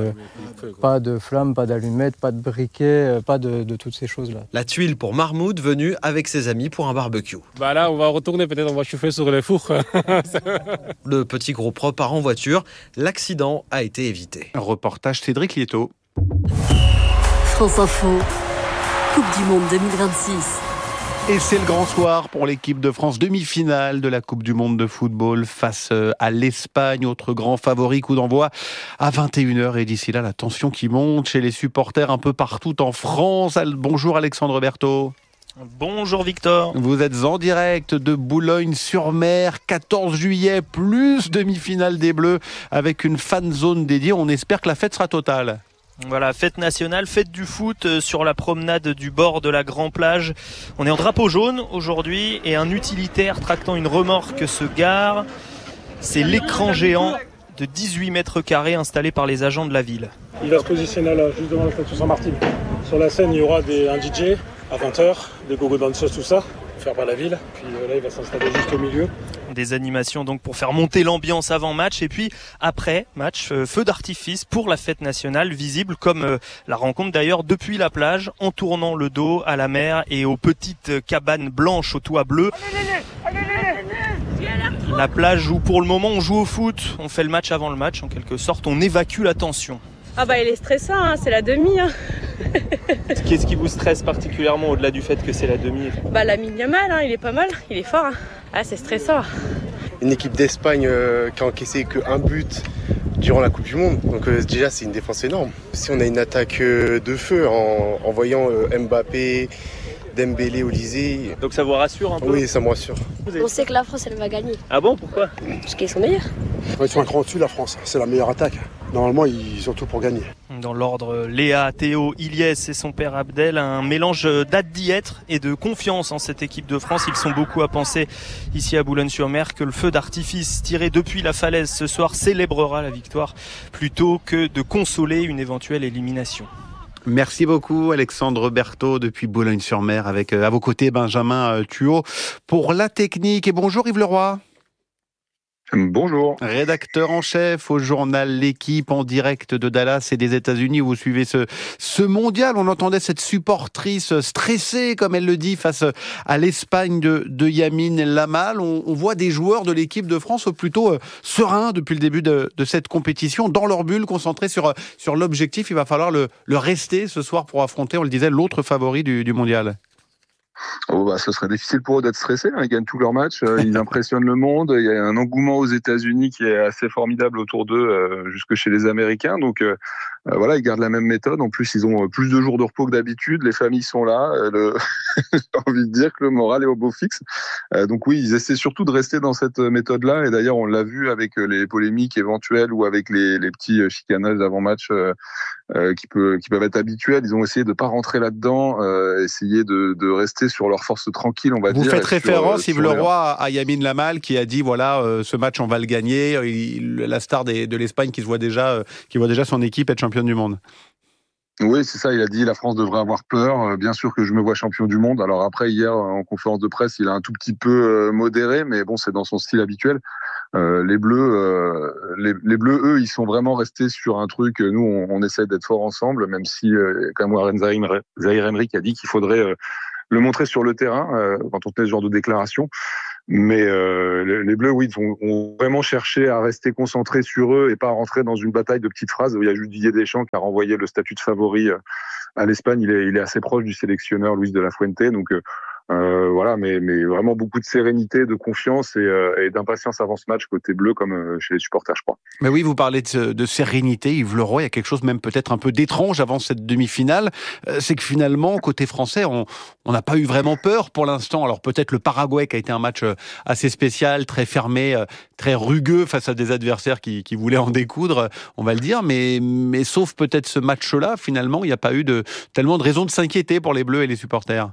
pas de flammes, pas d'allumettes, pas de briquet, pas de toutes ces choses-là. La tuile pour Marmoud, venu avec ses amis pour un barbecue. Là, on va retourner, peut-être on va chauffer sur les fours. Le petit groupe repart en voiture. L'accident a été évité. Reportage Cédric Lietto. France Info, Coupe du Monde 2026. Et c'est le grand soir pour l'équipe de France, demi-finale de la Coupe du Monde de football face à l'Espagne, autre grand favori, coup d'envoi à 21h. Et d'ici là, la tension qui monte chez les supporters un peu partout en France. Bonjour Alexandre Berthaud. Bonjour Victor. Vous êtes en direct de Boulogne-sur-Mer, 14 juillet, plus demi-finale des Bleus avec une fan zone dédiée. On espère que la fête sera totale. Voilà, fête nationale, fête du foot sur la promenade du bord de la Grand Plage. On est en drapeau jaune aujourd'hui et un utilitaire tractant une remorque se gare. C'est l'écran géant de 18 mètres carrés installé par les agents de la ville. Il va se positionner là, juste devant la statue Saint-Martin. Sur la scène, il y aura un DJ à 20h, des gogo dancers, tout ça, faire par la ville. Puis là, il va s'installer juste au milieu. Des animations donc pour faire monter l'ambiance avant match et puis après match, feu d'artifice pour la fête nationale, visible comme la rencontre d'ailleurs depuis la plage en tournant le dos à la mer et aux petites cabanes blanches au toit bleu. La plage où pour le moment on joue au foot, on fait le match avant le match en quelque sorte, on évacue la tension. Ah bah il est stressant, hein, c'est la demi. Hein. Qu'est-ce qui vous stresse particulièrement au-delà du fait que c'est la demi? Bah Lamine Yamal, hein, il est pas mal, il est fort. Hein. Ah c'est stressant. Une équipe d'Espagne qui a encaissé qu'un but durant la Coupe du Monde. Donc déjà c'est une défense énorme. Si on a une attaque de feu en voyant Mbappé, Dembélé, Olysée. Donc ça vous rassure un peu? Oui, ça me rassure. On sait que la France elle va gagner. Ah bon, pourquoi? Parce qu'ils sont meilleurs. Ils sont un cran au-dessus la France, c'est la meilleure attaque. Normalement ils ont tout pour gagner. Dans l'ordre, Léa, Théo, Ilyes et son père Abdel, un mélange d'hâte d'y être et de confiance en cette équipe de France. Ils sont beaucoup à penser ici à Boulogne-sur-Mer que le feu d'artifice tiré depuis la falaise ce soir célébrera la victoire plutôt que de consoler une éventuelle élimination. Merci beaucoup Alexandre Berthaud depuis Boulogne-sur-Mer avec à vos côtés Benjamin Thuot pour la technique. Et bonjour Yves Leroy. Bonjour. Rédacteur en chef au journal L'Équipe en direct de Dallas et des États-Unis où vous suivez ce mondial. On entendait cette supportrice stressée, comme elle le dit, face à l'Espagne de Lamine Yamal. On voit des joueurs de l'équipe de France plutôt sereins depuis le début de cette compétition, dans leur bulle, concentrés sur l'objectif. Il va falloir le rester ce soir pour affronter, on le disait, l'autre favori du mondial. Ce serait difficile pour eux d'être stressés. Ils gagnent tous leurs matchs, ils impressionnent le monde. Il y a un engouement aux États-Unis qui est assez formidable autour d'eux, jusque chez les Américains. Donc ils gardent la même méthode. En plus, ils ont plus de jours de repos que d'habitude. Les familles sont là. J'ai envie de dire que le moral est au beau fixe. Donc oui, ils essaient surtout de rester dans cette méthode-là. Et d'ailleurs, on l'a vu avec les polémiques éventuelles ou avec les petits chicanages d'avant-match qui peuvent être habituels. Ils ont essayé de pas rentrer là-dedans, essayer de rester sur leur force tranquille, on va dire. Vous faites référence, Yves Leroy, à Yamin Lamal qui a dit ce match on va le gagner. La star de l'Espagne qui voit déjà son équipe être championne du monde. Oui, c'est ça, il a dit la France devrait avoir peur. Bien sûr que je me vois champion du monde. Alors après, hier, en conférence de presse, il a un tout petit peu modéré, mais bon, c'est dans son style habituel. Les Bleus, eux, ils sont vraiment restés sur un truc. Nous, on essaie d'être forts ensemble, même si, comme Warren Zahir Emery a dit qu'il faudrait le montrer sur le terrain quand on fait ce genre de déclaration. Mais les Bleus, oui, ont vraiment cherché à rester concentrés sur eux et pas à rentrer dans une bataille de petites phrases. Il y a juste Didier Deschamps qui a renvoyé le statut de favori à l'Espagne. Il est assez proche du sélectionneur Luis de la Fuente. Donc mais vraiment beaucoup de sérénité, de confiance et d'impatience avant ce match côté bleu comme chez les supporters, je crois. Mais oui, vous parlez de sérénité, Yves Leroy, il y a quelque chose même peut-être un peu d'étrange avant cette demi-finale, c'est que finalement, côté français, on n'a pas eu vraiment peur pour l'instant. Alors peut-être le Paraguay qui a été un match assez spécial, très fermé, très rugueux face à des adversaires qui voulaient en découdre, on va le dire, mais sauf peut-être ce match-là, finalement, il n'y a pas eu tellement de raisons de s'inquiéter pour les Bleus et les supporters.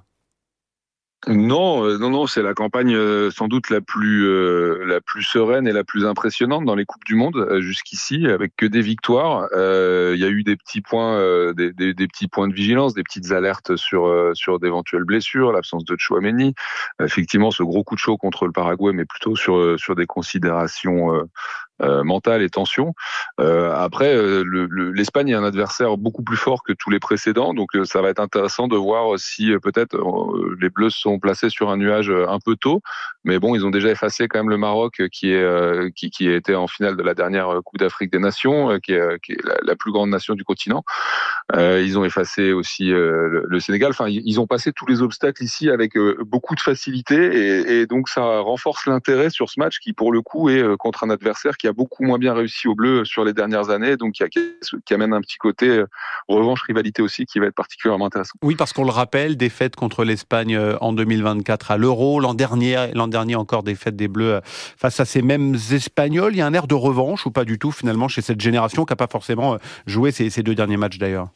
Non, c'est la campagne sans doute la plus sereine et la plus impressionnante dans les coupes du monde jusqu'ici, avec que des victoires. Il y a eu des petits points, des petits points de vigilance, des petites alertes sur d'éventuelles blessures, l'absence de Tchouaméni. Effectivement, ce gros coup de chaud contre le Paraguay, mais plutôt sur des considérations mentale et tension. Après, l'Espagne est un adversaire beaucoup plus fort que tous les précédents, donc ça va être intéressant de voir si peut-être les Bleus sont placés sur un nuage un peu tôt, mais bon, ils ont déjà effacé quand même le Maroc qui était en finale de la dernière Coupe d'Afrique des Nations, qui est la plus grande nation du continent. Ils ont effacé aussi le Sénégal. Enfin, ils ont passé tous les obstacles ici avec beaucoup de facilité, et donc ça renforce l'intérêt sur ce match qui, pour le coup, est contre un adversaire qui a beaucoup moins bien réussi au bleu sur les dernières années, donc qui amène un petit côté revanche, rivalité aussi, qui va être particulièrement intéressant. Oui, parce qu'on le rappelle, défaite contre l'Espagne en 2024 à l'Euro, l'an dernier encore défaite des Bleus face à ces mêmes Espagnols. Il y a un air de revanche ou pas du tout finalement chez cette génération qui n'a pas forcément joué ces deux derniers matchs d'ailleurs?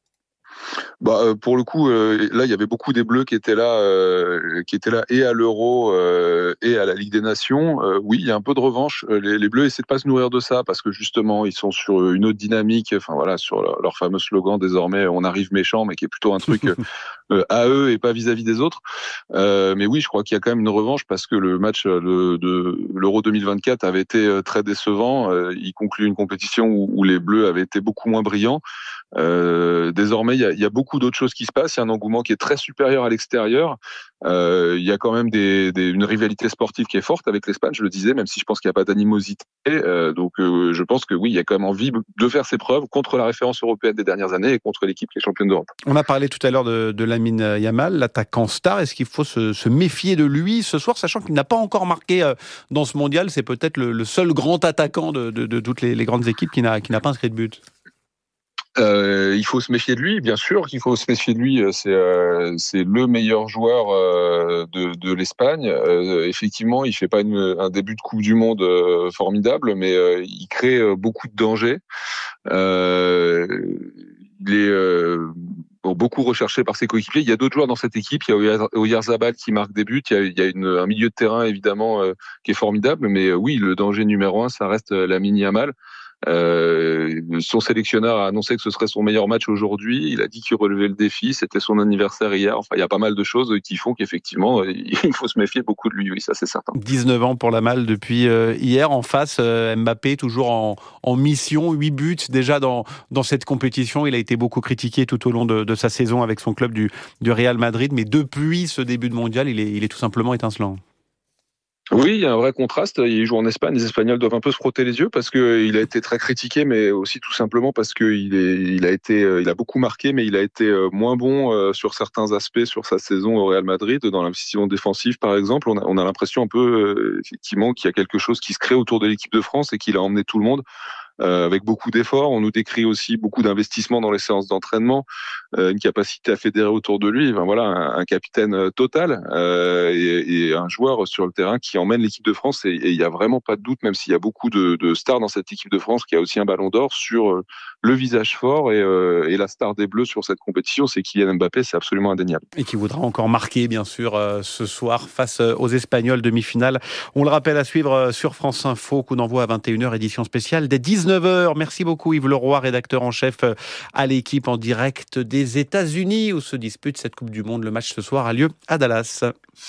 Pour le coup, là, il y avait beaucoup des Bleus qui étaient là et à l'Euro et à la Ligue des Nations. Oui, il y a un peu de revanche. Les Bleus essaient de pas se nourrir de ça parce que justement, ils sont sur une autre dynamique. Enfin voilà, sur leur fameux slogan désormais, on arrive méchant, mais qui est plutôt un truc à eux et pas vis-à-vis des autres. Mais oui, je crois qu'il y a quand même une revanche parce que le match de l'Euro 2024 avait été très décevant. Il conclut une compétition où les Bleus avaient été beaucoup moins brillants. Désormais, il y a beaucoup d'autres choses qui se passent. Il y a un engouement qui est très supérieur à l'extérieur. Il y a quand même une rivalité sportive qui est forte avec l'Espagne, je le disais, même si je pense qu'il n'y a pas d'animosité. Donc, je pense que oui, il y a quand même envie de faire ses preuves contre la référence européenne des dernières années et contre l'équipe qui est championne d'Europe. On a parlé tout à l'heure de Lamine Yamal, l'attaquant star. Est-ce qu'il faut se méfier de lui ce soir, sachant qu'il n'a pas encore marqué dans ce mondial? C'est peut-être le seul grand attaquant de toutes les grandes équipes qui n'a pas inscrit de but. Il faut se méfier de lui, bien sûr qu'il faut se méfier de lui. C'est le meilleur joueur de l'Espagne. Effectivement, il fait pas un début de Coupe du Monde formidable, mais il crée beaucoup de dangers. Il est beaucoup recherché par ses coéquipiers. Il y a d'autres joueurs dans cette équipe. Il y a Oyarzabal qui marque des buts. Il y a un milieu de terrain évidemment qui est formidable. Mais oui, le danger numéro 1, ça reste Lamine Yamal. Son sélectionneur a annoncé que ce serait son meilleur match aujourd'hui. Il a dit qu'il relevait le défi. C'était son anniversaire hier. Enfin, il y a pas mal de choses qui font qu'effectivement, il faut se méfier beaucoup de lui. Oui, ça c'est certain. 19 ans pour Lamal depuis hier. En face, Mbappé toujours en mission. 8 buts déjà dans cette compétition. Il a été beaucoup critiqué tout au long de sa saison avec son club du Real Madrid. Mais depuis ce début de mondial, il est tout simplement étincelant. Oui, il y a un vrai contraste. Il joue en Espagne. Les Espagnols doivent un peu se frotter les yeux parce qu'il a été très critiqué, mais aussi tout simplement parce qu'il a beaucoup marqué, mais il a été moins bon sur certains aspects sur sa saison au Real Madrid, dans l'investissement défensif par exemple. On a l'impression un peu effectivement qu'il y a quelque chose qui se crée autour de l'équipe de France et qu'il a emmené tout le monde. Avec beaucoup d'efforts. On nous décrit aussi beaucoup d'investissements dans les séances d'entraînement, une capacité à fédérer autour de lui. Enfin, voilà, un capitaine total et un joueur sur le terrain qui emmène l'équipe de France. Et il n'y a vraiment pas de doute, même s'il y a beaucoup de stars dans cette équipe de France, qui a aussi un ballon d'or, sur le visage fort et la star des Bleus sur cette compétition, c'est Kylian Mbappé, c'est absolument indéniable. Et qui voudra encore marquer, bien sûr, ce soir face aux Espagnols, demi-finale. On le rappelle, à suivre sur France Info, coup d'envoi à 21h, édition spéciale dès 19h. Merci beaucoup Yves Leroy, rédacteur en chef à l'équipe en direct des États-Unis où se dispute cette Coupe du Monde. Le match ce soir a lieu à Dallas.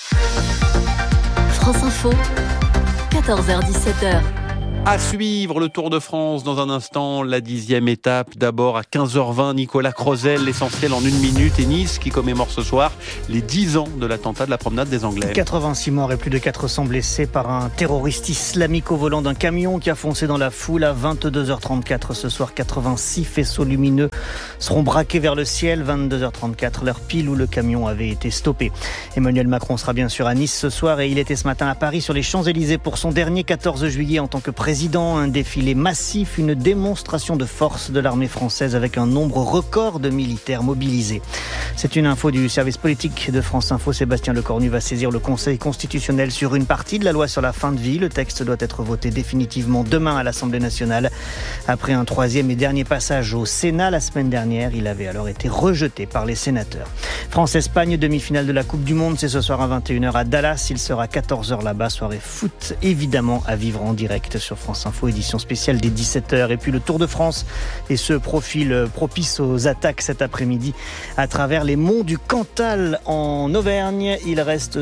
France Info, 14h-17h. À suivre le Tour de France dans un instant, la 10e étape. D'abord à 15h20, Nicolas Crozel, l'essentiel en 1 minute. Et Nice qui commémore ce soir les 10 ans de l'attentat de la promenade des Anglais. 86 morts et plus de 400 blessés par un terroriste islamique au volant d'un camion qui a foncé dans la foule à 22h34 ce soir. 86 faisceaux lumineux seront braqués vers le ciel. 22h34, l'heure pile où le camion avait été stoppé. Emmanuel Macron sera bien sûr à Nice ce soir et il était ce matin à Paris sur les Champs-Élysées pour son dernier 14 juillet en tant que président. Un défilé massif, une démonstration de force de l'armée française avec un nombre record de militaires mobilisés. C'est une info du service politique de France Info. Sébastien Lecornu va saisir le Conseil constitutionnel sur une partie de la loi sur la fin de vie. Le texte doit être voté définitivement demain à l'Assemblée nationale. Après un 3e et dernier passage au Sénat la semaine dernière, il avait alors été rejeté par les sénateurs. France-Espagne, demi-finale de la Coupe du Monde, c'est ce soir à 21h à Dallas. Il sera 14h là-bas, soirée foot évidemment à vivre en direct sur France Info, édition spéciale des 17h. Et puis le Tour de France et ce profil propice aux attaques cet après-midi à travers les monts du Cantal en Auvergne. Il reste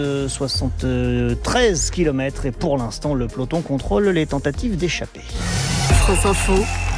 73 km et pour l'instant le peloton contrôle les tentatives d'échapper. France Info,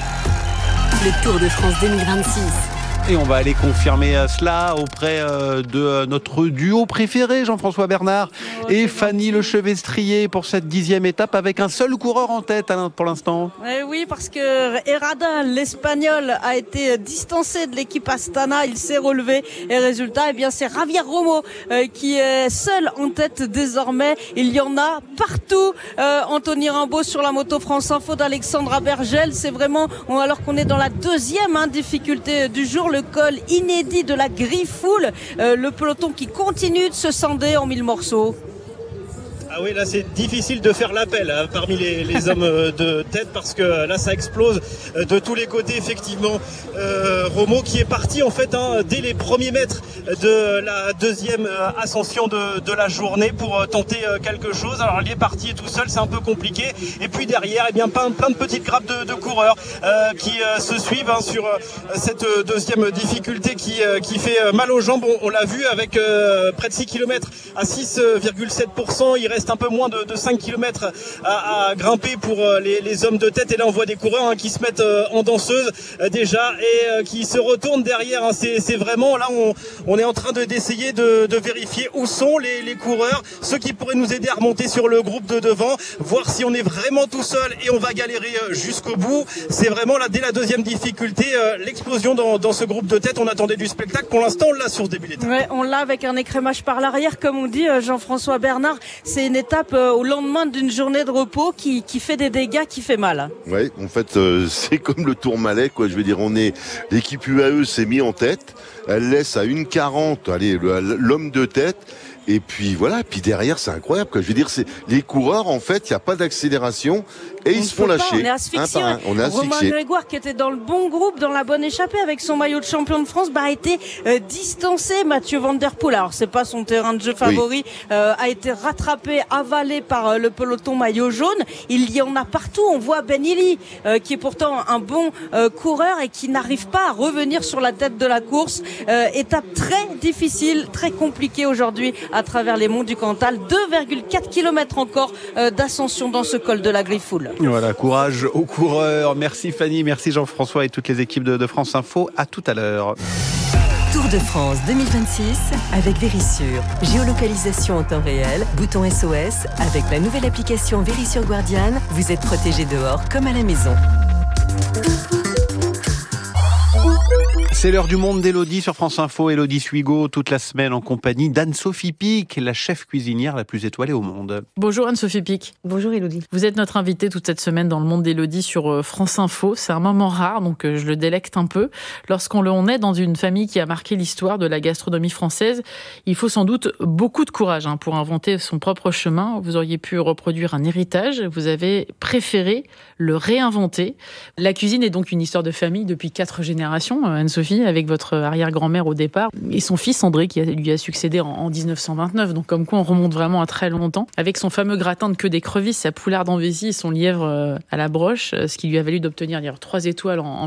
le Tour de France 2026. Et on va aller confirmer cela auprès de notre duo préféré, Jean-François Bernard et Fanny Lechevestrier pour cette 10e étape avec un seul coureur en tête, Alain, pour l'instant. Oui, parce que Herrada, l'Espagnol, a été distancé de l'équipe Astana. Il s'est relevé et résultat, c'est Javier Romo qui est seul en tête désormais. Il y en a partout. Anthony Rimbaud sur la moto France Info d'Alexandra Bergel. C'est vraiment, alors qu'on est dans la 2e difficulté du jour, le col inédit de la Griffoul, le peloton qui continue de se scinder en 1000 morceaux. Ah oui, là c'est difficile de faire l'appel parmi les hommes de tête parce que là ça explose de tous les côtés effectivement. Romo qui est parti en fait dès les premiers mètres de la 2e ascension de la journée pour tenter quelque chose. Alors il est parti tout seul, c'est un peu compliqué. Et puis derrière, plein de petites grappes de coureurs qui se suivent sur cette 2e difficulté qui fait mal aux jambes. On l'a vu avec près de 6 km à 6,7%. Il reste un peu moins de 5 km à grimper pour les hommes de tête. Et là on voit des coureurs qui se mettent en danseuse déjà et qui se retournent derrière. C'est vraiment là on est en train d'essayer de vérifier où sont les coureurs, ceux qui pourraient nous aider à remonter sur le groupe de devant, voir si on est vraiment tout seul et on va galérer jusqu'au bout. C'est vraiment là dès la 2e difficulté l'explosion dans ce groupe de tête. On attendait du spectacle, pour l'instant on l'a sur ce début d'étape. Ouais, on l'a avec un écrémage par l'arrière comme on dit, Jean-François Bernard. C'est une étape au lendemain d'une journée de repos qui fait des dégâts, qui fait mal. Oui, en fait, c'est comme le Tourmalet, quoi. Je veux dire, l'équipe UAE s'est mis en tête. Elle laisse à 1,40, allez, l'homme de tête. Et puis voilà, puis derrière c'est incroyable quoi. Je veux dire, c'est les coureurs en fait, il y a pas d'accélération et ils se font lâcher. On est asphyxié. Romain Grégoire qui était dans le bon groupe, dans la bonne échappée avec son maillot de champion de France, a été distancé. Mathieu Van Der Poel, alors c'est pas son terrain de jeu favori, a été rattrapé, avalé par le peloton maillot jaune. Il y en a partout. On voit Ben Illy qui est pourtant un bon coureur et qui n'arrive pas à revenir sur la tête de la course. Étape très difficile, très compliquée aujourd'hui à travers les monts du Cantal. 2,4 km encore d'ascension dans ce col de la Griffoul. Voilà, courage aux coureurs. Merci Fanny, merci Jean-François et toutes les équipes de France Info. À tout à l'heure. Tour de France 2026 avec Verisure. Géolocalisation en temps réel, bouton SOS. Avec la nouvelle application Verisure Guardian, vous êtes protégé dehors comme à la maison. C'est l'heure du monde d'Élodie sur France Info. Élodie Suigo, toute la semaine en compagnie d'Anne-Sophie Pic, la chef cuisinière la plus étoilée au monde. Bonjour Anne-Sophie Pic. Bonjour Élodie. Vous êtes notre invitée toute cette semaine dans le monde d'Élodie sur France Info. C'est un moment rare, donc je le délecte un peu. Lorsqu'on est dans une famille qui a marqué l'histoire de la gastronomie française, il faut sans doute beaucoup de courage pour inventer son propre chemin. Vous auriez pu reproduire un héritage, vous avez préféré le réinventer. La cuisine est donc une histoire de famille depuis 4 générations, Anne-Sophie, avec votre arrière-grand-mère au départ, et son fils André qui lui a succédé en 1929. Donc comme quoi on remonte vraiment à très longtemps, avec son fameux gratin de queue d'écrevisse, sa poularde en vessie et son lièvre à la broche, ce qui lui a valu d'obtenir 3 étoiles en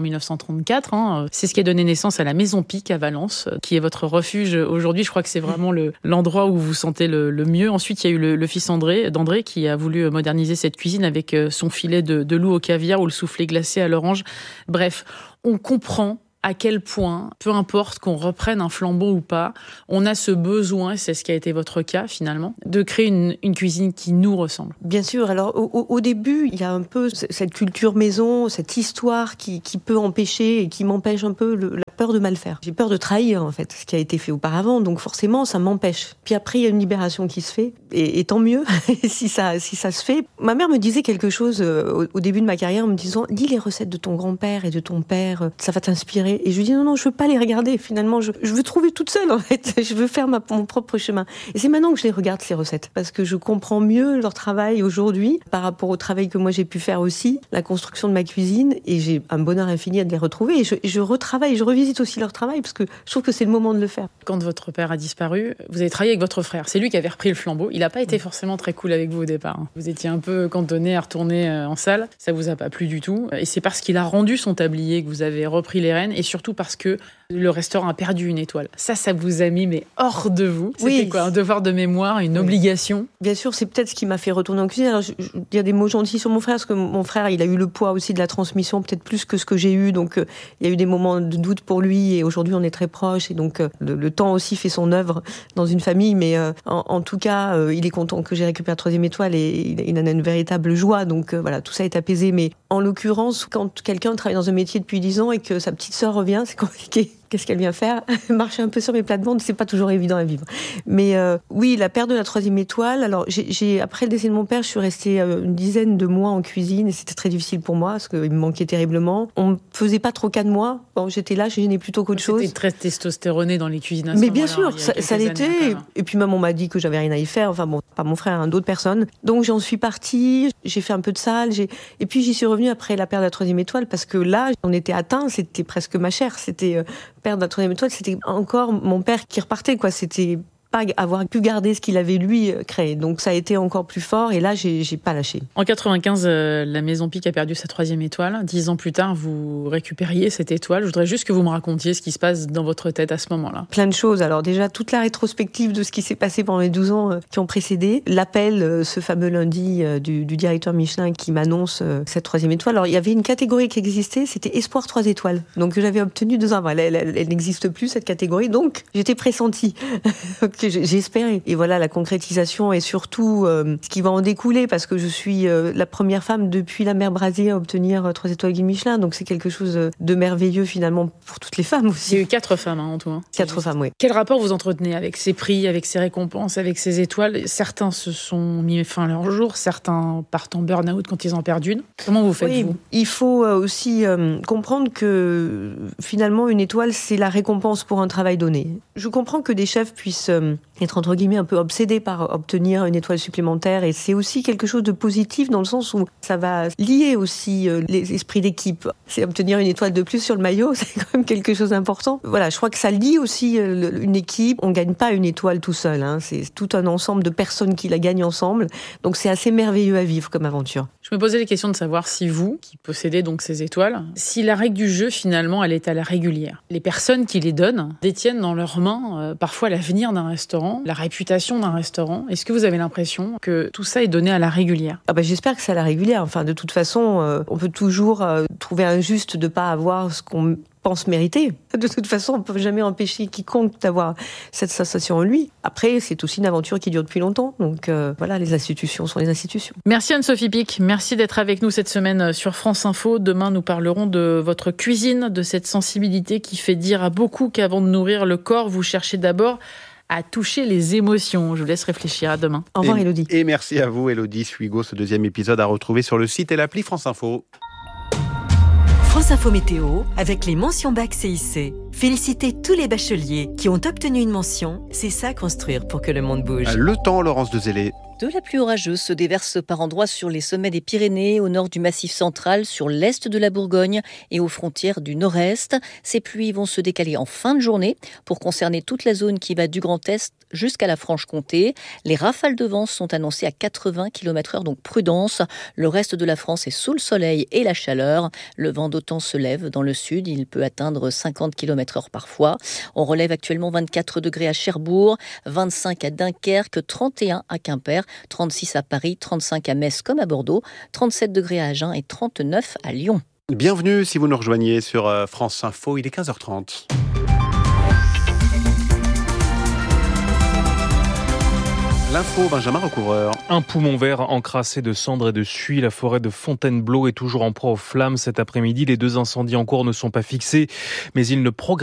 1934. C'est ce qui a donné naissance à la Maison Pic à Valence, qui est votre refuge aujourd'hui. Je crois que c'est vraiment l'endroit où vous vous sentez le mieux. Ensuite, il y a eu le fils d'André qui a voulu moderniser cette cuisine avec son filet de loup au caviar ou le soufflé glacé à l'orange. Bref, on comprend à quel point, peu importe qu'on reprenne un flambeau ou pas, on a ce besoin, c'est ce qui a été votre cas finalement, de créer une cuisine qui nous ressemble. Bien sûr, alors au début, il y a un peu cette culture maison, cette histoire qui peut empêcher et qui m'empêche un peu la peur de mal faire. J'ai peur de trahir en fait ce qui a été fait auparavant, donc forcément ça m'empêche. Puis après il y a une libération qui se fait, et tant mieux si ça se fait. Ma mère me disait quelque chose au début de ma carrière en me disant « Lis les recettes de ton grand-père et de ton père, ça va t'inspirer ». Et je lui dis non, je veux pas les regarder. Finalement, je veux trouver toute seule en fait. Je veux faire mon propre chemin. Et c'est maintenant que je les regarde ces recettes, parce que je comprends mieux leur travail aujourd'hui par rapport au travail que moi j'ai pu faire aussi, la construction de ma cuisine. Et j'ai un bonheur infini à de les retrouver. Et je retravaille, je revisite aussi leur travail parce que je trouve que c'est le moment de le faire. Quand votre père a disparu, vous avez travaillé avec votre frère. C'est lui qui avait repris le flambeau. Il n'a pas été forcément très cool avec vous au départ. Vous étiez un peu cantonné à retourner en salle. Ça vous a pas plu du tout. Et c'est parce qu'il a rendu son tablier que vous avez repris les rênes. Et surtout parce que le restaurant a perdu une étoile. Ça vous a mis hors de vous. C'était quoi, un devoir de mémoire, une obligation? Bien sûr, c'est peut-être ce qui m'a fait retourner en cuisine. Alors, il y a des mots gentils sur mon frère, parce que mon frère, il a eu le poids aussi de la transmission, peut-être plus que ce que j'ai eu. Donc, il y a eu des moments de doute pour lui, et aujourd'hui, on est très proches. Et donc, le temps aussi fait son œuvre dans une famille. Mais en tout cas, il est content que j'ai récupéré la 3e étoile, et il en a une véritable joie. Donc, voilà, tout ça est apaisé. Mais en l'occurrence, quand quelqu'un travaille dans un métier depuis 10 ans et que sa petite sœur revient, c'est compliqué. Qu'est-ce qu'elle vient faire? Marcher un peu sur mes plates-bandes, c'est pas toujours évident à vivre. Mais oui, la perte de la 3e étoile. Alors, après le décès de mon père, je suis restée une dizaine de mois en cuisine, et c'était très difficile pour moi parce qu'il me manquait terriblement. On me faisait pas trop cas de moi. Bon, j'étais là, je gênais plutôt qu'autre chose. C'était très testostéroné dans les cuisines. Mais bien sûr, ça l'était. Et puis même on m'a dit que j'avais rien à y faire. Enfin bon, pas mon frère, d'autres personnes. Donc j'en suis partie. J'ai fait un peu de salle. Et puis j'y suis revenue après la perte de la 3e étoile, parce que là, on était atteint. C'était presque ma chair. C'était perdre la 3e étoile, c'était encore mon père qui repartait, quoi. C'était pas avoir pu garder ce qu'il avait lui créé. Donc ça a été encore plus fort, et là j'ai pas lâché. En 95, la Maison Pic a perdu sa 3e étoile. 10 ans plus tard, vous récupériez cette étoile. Je voudrais juste que vous me racontiez ce qui se passe dans votre tête à ce moment-là. Plein de choses. Alors déjà, toute la rétrospective de ce qui s'est passé pendant les 12 ans qui ont précédé. L'appel, ce fameux lundi, du directeur Michelin qui m'annonce cette 3e étoile. Alors il y avait une catégorie qui existait, c'était Espoir 3 étoiles. Donc j'avais obtenu 2 ans. Elle n'existe plus, cette catégorie. Donc j'étais pressentie. J'ai espéré. Et voilà, la concrétisation, et surtout ce qui va en découler, parce que je suis la première femme depuis la mère Brasier à obtenir 3 étoiles Guide Michelin. Donc c'est quelque chose de merveilleux finalement pour toutes les femmes aussi. Il y a eu 4 femmes en tout. 4 femmes, oui. Quel rapport vous entretenez avec ces prix, avec ces récompenses, avec ces étoiles? Certains se sont mis fin à leur jour, certains partent en burn-out quand ils en perdent une. Comment vous faites, vous? Il faut aussi comprendre que finalement une étoile, c'est la récompense pour un travail donné. Je comprends que des chefs puissent être entre guillemets un peu obsédés par obtenir une étoile supplémentaire, et c'est aussi quelque chose de positif dans le sens où ça va lier aussi l'esprit d'équipe. C'est obtenir une étoile de plus sur le maillot, c'est quand même quelque chose d'important. Voilà, je crois que ça lie aussi une équipe. On gagne pas une étoile tout seul, hein. C'est tout un ensemble de personnes qui la gagnent ensemble. Donc c'est assez merveilleux à vivre comme aventure. Je me posais la question de savoir si vous, qui possédez donc ces étoiles, si la règle du jeu finalement elle est à la régulière. Les personnes qui les donnent détiennent dans leurs mains parfois l'avenir d'un restaurant, la réputation d'un restaurant. Est-ce que vous avez l'impression que tout ça est donné à la régulière? J'espère que c'est à la régulière. Enfin, de toute façon, on peut toujours trouver injuste de pas avoir ce qu'on pense mériter. De toute façon, on ne peut jamais empêcher quiconque d'avoir cette sensation en lui. Après, c'est aussi une aventure qui dure depuis longtemps. Donc voilà, les institutions sont les institutions. Merci Anne-Sophie Pic. Merci d'être avec nous cette semaine sur France Info. Demain, nous parlerons de votre cuisine, de cette sensibilité qui fait dire à beaucoup qu'avant de nourrir le corps, vous cherchez d'abord à toucher les émotions. Je vous laisse réfléchir. À demain. Au revoir, Élodie. Et merci à vous, Élodie Suigo. Ce deuxième épisode à retrouver sur le site et l'appli France Info. France Info Météo, avec les mentions bac CIC. Félicitez tous les bacheliers qui ont obtenu une mention. C'est ça construire pour que le monde bouge. Le temps, Laurence Dezellé. De la pluie orageuse se déverse par endroits sur les sommets des Pyrénées, au nord du Massif central, sur l'est de la Bourgogne et aux frontières du nord-est. Ces pluies vont se décaler en fin de journée pour concerner toute la zone qui va du Grand Est jusqu'à la Franche-Comté. Les rafales de vent sont annoncées à 80 km/h, donc prudence. Le reste de la France est sous le soleil et la chaleur. Le vent d'autant se lève dans le sud, il peut atteindre 50 km/h parfois. On relève actuellement 24 degrés à Cherbourg, 25 à Dunkerque, 31 à Quimper, 36 à Paris, 35 à Metz comme à Bordeaux, 37 degrés à Agen et 39 à Lyon. Bienvenue si vous nous rejoignez sur France Info, il est 15h30. L'info, Benjamin Recouvreur. Un poumon vert encrassé de cendres et de suie. La forêt de Fontainebleau est toujours en proie aux flammes cet après-midi. Les 2 incendies en cours ne sont pas fixés, mais ils ne progressent